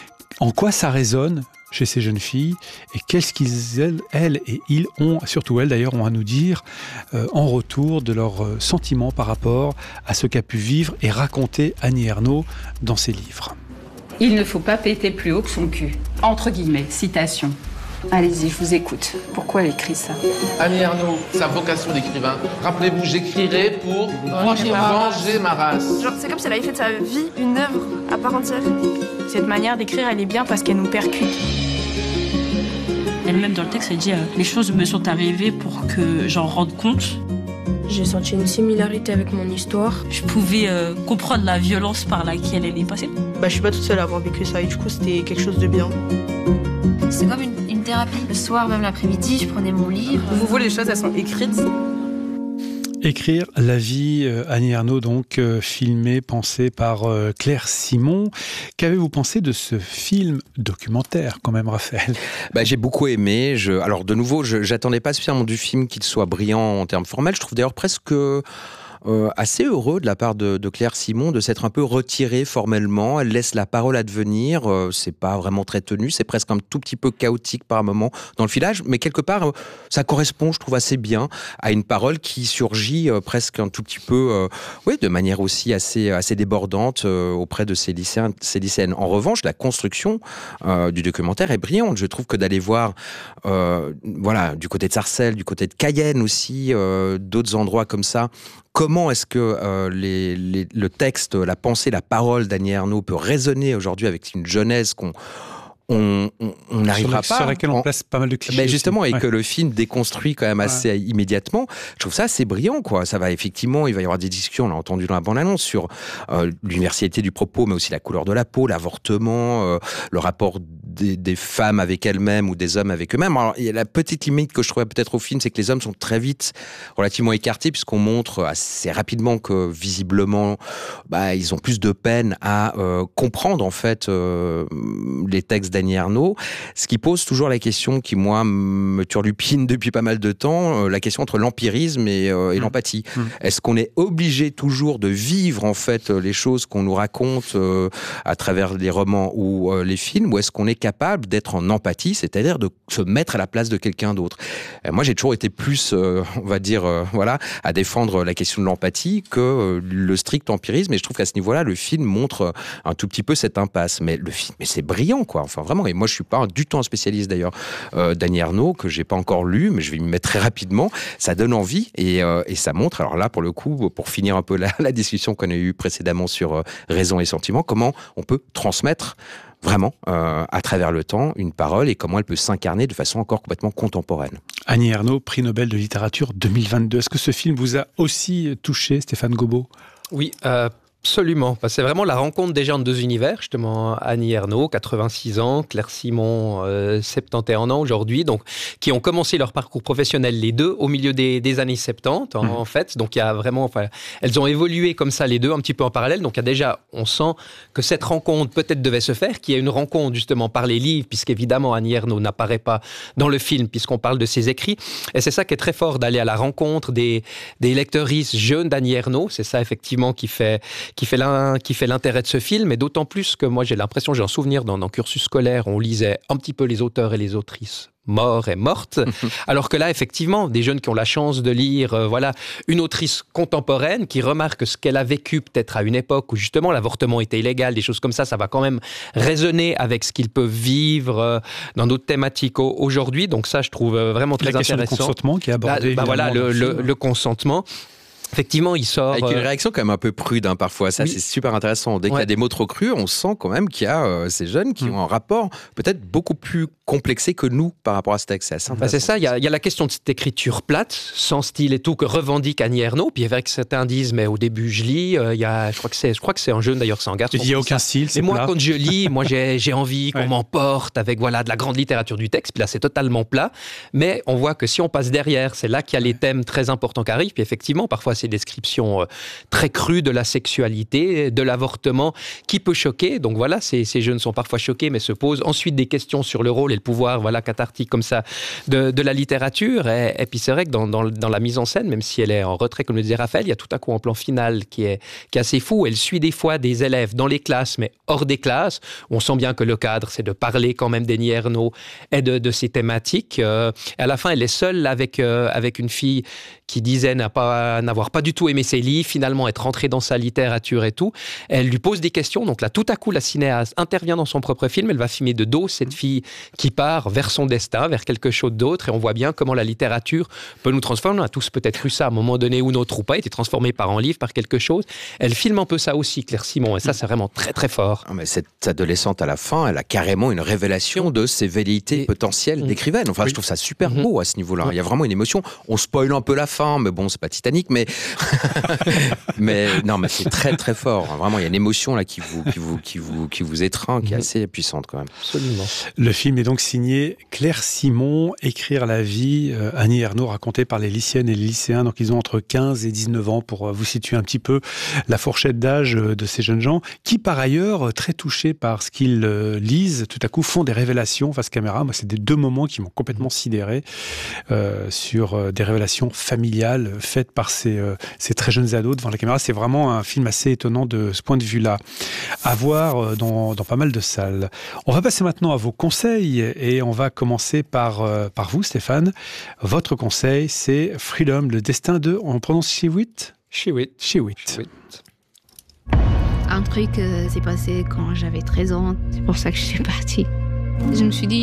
En quoi ça résonne chez ces jeunes filles? Et qu'est-ce qu'ils, elles, elles et ils ont, surtout elles d'ailleurs, ont à nous dire euh, en retour de leurs euh, sentiments par rapport à ce qu'a pu vivre et raconter Annie Ernaux dans ses livres? Il ne faut pas péter plus haut que son cul. Entre guillemets, citation. Allez-y, je vous écoute. Pourquoi elle écrit ça? Annie Ernaux, sa vocation d'écrivain. Rappelez-vous, j'écrirai pour venger ma race. Genre, c'est comme si elle avait fait de sa vie une œuvre à part entière. Cette manière d'écrire, elle est bien parce qu'elle nous percute. elle-même dans le texte, elle dit euh, les choses me sont arrivées pour que j'en rende compte. J'ai senti une similarité avec mon histoire. Je pouvais euh, comprendre la violence par laquelle elle est passée. Bah, je suis pas toute seule à avoir vécu ça et du coup c'était quelque chose de bien. C'est comme une, une thérapie. Le soir, même l'après-midi, je prenais mon livre. Vous voyez, les choses, elles sont écrites. Écrire la vie, euh, Annie Ernaux, donc euh, filmé, pensé par euh, Claire Simon. Qu'avez-vous pensé de ce film documentaire, quand même, Raphaël ? Bah, j'ai beaucoup aimé. Je... Alors, de nouveau, je j'attendais pas spécialement du film qu'il soit brillant en termes formels. Je trouve d'ailleurs presque... Euh, assez heureux de la part de, de Claire Simon de s'être un peu retirée formellement. Elle laisse la parole advenir. Euh, c'est pas vraiment très tenu. C'est presque un tout petit peu chaotique par moment dans le filage. Mais quelque part, euh, ça correspond, je trouve, assez bien à une parole qui surgit euh, presque un tout petit peu, euh, oui, de manière aussi assez, assez débordante euh, auprès de ces lycéens, ces lycéennes. En revanche, la construction euh, du documentaire est brillante. Je trouve que d'aller voir, euh, voilà, du côté de Sarcelles, du côté de Cayenne aussi, euh, d'autres endroits comme ça, comment est-ce que euh, les, les, le texte, la pensée, la parole d'Annie Ernaux peut résonner aujourd'hui avec une jeunesse qu'on on n'arrivera pas... Sur laquelle on place pas mal de clichés. Mais justement, aussi. et ouais. que le film déconstruit quand même assez ouais. immédiatement. Je trouve ça assez brillant, quoi. Ça va effectivement, il va y avoir des discussions, on l'a entendu dans la bande-annonce, sur euh, l'universalité du propos, mais aussi la couleur de la peau, l'avortement, euh, le rapport des, des femmes avec elles-mêmes ou des hommes avec eux-mêmes. Alors, il y a la petite limite que je trouvais peut-être au film, c'est que les hommes sont très vite relativement écartés, puisqu'on montre assez rapidement que, visiblement, bah, ils ont plus de peine à euh, comprendre, en fait, euh, les textes d'Annie Ernaux, ce qui pose toujours la question qui, moi, me turlupine depuis pas mal de temps, euh, la question entre l'empirisme et, euh, et mmh. l'empathie. Mmh. Est-ce qu'on est obligé toujours de vivre, en fait, les choses qu'on nous raconte euh, à travers les romans ou euh, les films, ou est-ce qu'on est capable d'être en empathie, c'est-à-dire de se mettre à la place de quelqu'un d'autre ? Et moi, j'ai toujours été plus, euh, on va dire, euh, voilà, à défendre la question de l'empathie que euh, le strict empirisme, et je trouve qu'à ce niveau-là, le film montre un tout petit peu cette impasse. Mais le film, mais c'est brillant, quoi. Enfin, vraiment, et moi je suis pas du tout un spécialiste d'ailleurs euh, d'Annie Ernaux, que j'ai pas encore lu, mais je vais m'y mettre très rapidement. Ça donne envie et, euh, et ça montre, alors là pour le coup, pour finir un peu la, la discussion qu'on a eue précédemment sur euh, raison et sentiment, comment on peut transmettre vraiment, euh, à travers le temps, une parole et comment elle peut s'incarner de façon encore complètement contemporaine. Annie Ernaux, prix Nobel de littérature deux mille vingt-deux. Est-ce que ce film vous a aussi touché, Stéphane Gobot ? Oui, euh... Absolument. C'est vraiment la rencontre des gens de deux univers, justement. Annie Ernaux, quatre-vingt-six ans, Claire Simon, euh, soixante et un ans aujourd'hui, donc, qui ont commencé leur parcours professionnel les deux au milieu des, des années soixante-dix, en, mmh. en fait. Donc, il y a vraiment, enfin, elles ont évolué comme ça les deux, un petit peu en parallèle. Donc, il y a déjà, on sent que cette rencontre peut-être devait se faire, qu'il y a une rencontre justement par les livres, puisqu'évidemment, Annie Ernaux n'apparaît pas dans le film, puisqu'on parle de ses écrits. Et c'est ça qui est très fort, d'aller à la rencontre des, des lectrices jeunes d'Annie Ernaux. C'est ça, effectivement, qui fait... qui fait l'un, qui fait l'intérêt de ce film, et d'autant plus que moi j'ai l'impression, j'ai un souvenir dans, dans le cursus scolaire, on lisait un petit peu les auteurs et les autrices morts et mortes, alors que là effectivement des jeunes qui ont la chance de lire euh, voilà, une autrice contemporaine qui remarque ce qu'elle a vécu peut-être à une époque où justement l'avortement était illégal, des choses comme ça, ça va quand même résonner avec ce qu'ils peuvent vivre euh, dans d'autres thématiques au- aujourd'hui, donc ça je trouve euh, vraiment très la intéressant. La question du consentement qui est abordée. Bah, bah, voilà, le, le, le consentement. Effectivement, il sort... Avec une euh... réaction quand même un peu prude, hein, parfois. Ça, oui. C'est super intéressant. Dès ouais. qu'il y a des mots trop crus, on sent quand même qu'il y a euh, ces jeunes qui mmh. ont un rapport peut-être beaucoup plus complexé que nous par rapport à ce texte. C'est assez bah, c'est ça, il y, y a la question de cette écriture plate, sans style et tout, que revendique Annie Ernaux. Puis avec certains disent, mais au début, je lis, euh, y a, je, crois que c'est, je crois que c'est un jeune, d'ailleurs, c'est un garçon. Il n'y a aucun style, c'est Mais moi, plat. quand je lis, moi, j'ai, j'ai envie qu'on ouais. m'emporte avec voilà, de la grande littérature du texte. Puis là, c'est totalement plat. Mais on voit que si on passe derrière, c'est là qu'il y a les thèmes très importants qui arrivent. Puis effectivement, parfois, ces descriptions très cru de la sexualité, de l'avortement, qui peut choquer. Donc voilà, ces, ces jeunes sont parfois choqués, mais se posent ensuite des questions sur le rôle et le pouvoir, voilà, cathartique comme ça, de, de la littérature. Et, et puis c'est vrai que dans, dans, dans la mise en scène, même si elle est en retrait, comme le disait Raphaël, il y a tout à coup un plan final qui est, qui est assez fou. Elle suit des fois des élèves dans les classes, mais hors des classes. On sent bien que le cadre, c'est de parler quand même d'Annie Ernaux et de, de ces thématiques. Euh, et à la fin, elle est seule avec, euh, avec une fille qui disait n'a pas, n'avoir pas du tout aimé ses livres, finalement être rentrée dans sa littérature et tout. Elle lui pose des questions. Donc là, tout à coup, la cinéaste intervient dans son propre film. Elle va filmer de dos cette fille qui part vers son destin, vers quelque chose d'autre. Et on voit bien comment la littérature peut nous transformer. On a tous peut-être cru ça à un moment donné ou notre ou pas, été transformé par un livre, par quelque chose. Elle filme un peu ça aussi, Claire Simon. Et ça, c'est vraiment très, très fort. Mais cette adolescente, à la fin, elle a carrément une révélation de ses velléités potentielles d'écrivaine. Enfin, oui. Je trouve ça super beau à ce niveau-là. Il y a vraiment une émotion. On spoil un peu la fin, mais bon, c'est pas Titanic, mais mais non, mais c'est très très fort. Vraiment, il y a une émotion là qui vous qui vous qui vous qui vous étreint, qui est assez puissante quand même. Absolument. Le film est donc signé Claire Simon. Écrire la vie, euh, Annie Ernaux, raconté par les lycéennes et les lycéens. Donc ils ont entre quinze et dix-neuf ans, pour euh, vous situer un petit peu la fourchette d'âge euh, de ces jeunes gens, qui par ailleurs, euh, très touchés par ce qu'ils euh, lisent, tout à coup font des révélations face caméra. Moi, c'est des deux moments qui m'ont complètement sidéré euh, sur euh, des révélations familiales faites par ces, euh, ces très jeunes ados devant la caméra. C'est vraiment un film assez étonnant de ce point de vue-là, à voir euh, dans, dans pas mal de salles. On va passer maintenant à vos conseils et on va commencer par, euh, par vous, Stéphane. Votre conseil, c'est Freedom, le destin de... On prononce Chiwetel Chiwetel. Chiwetel. Un truc euh, s'est passé quand j'avais treize ans. C'est pour ça que je suis partie. Je me suis dit,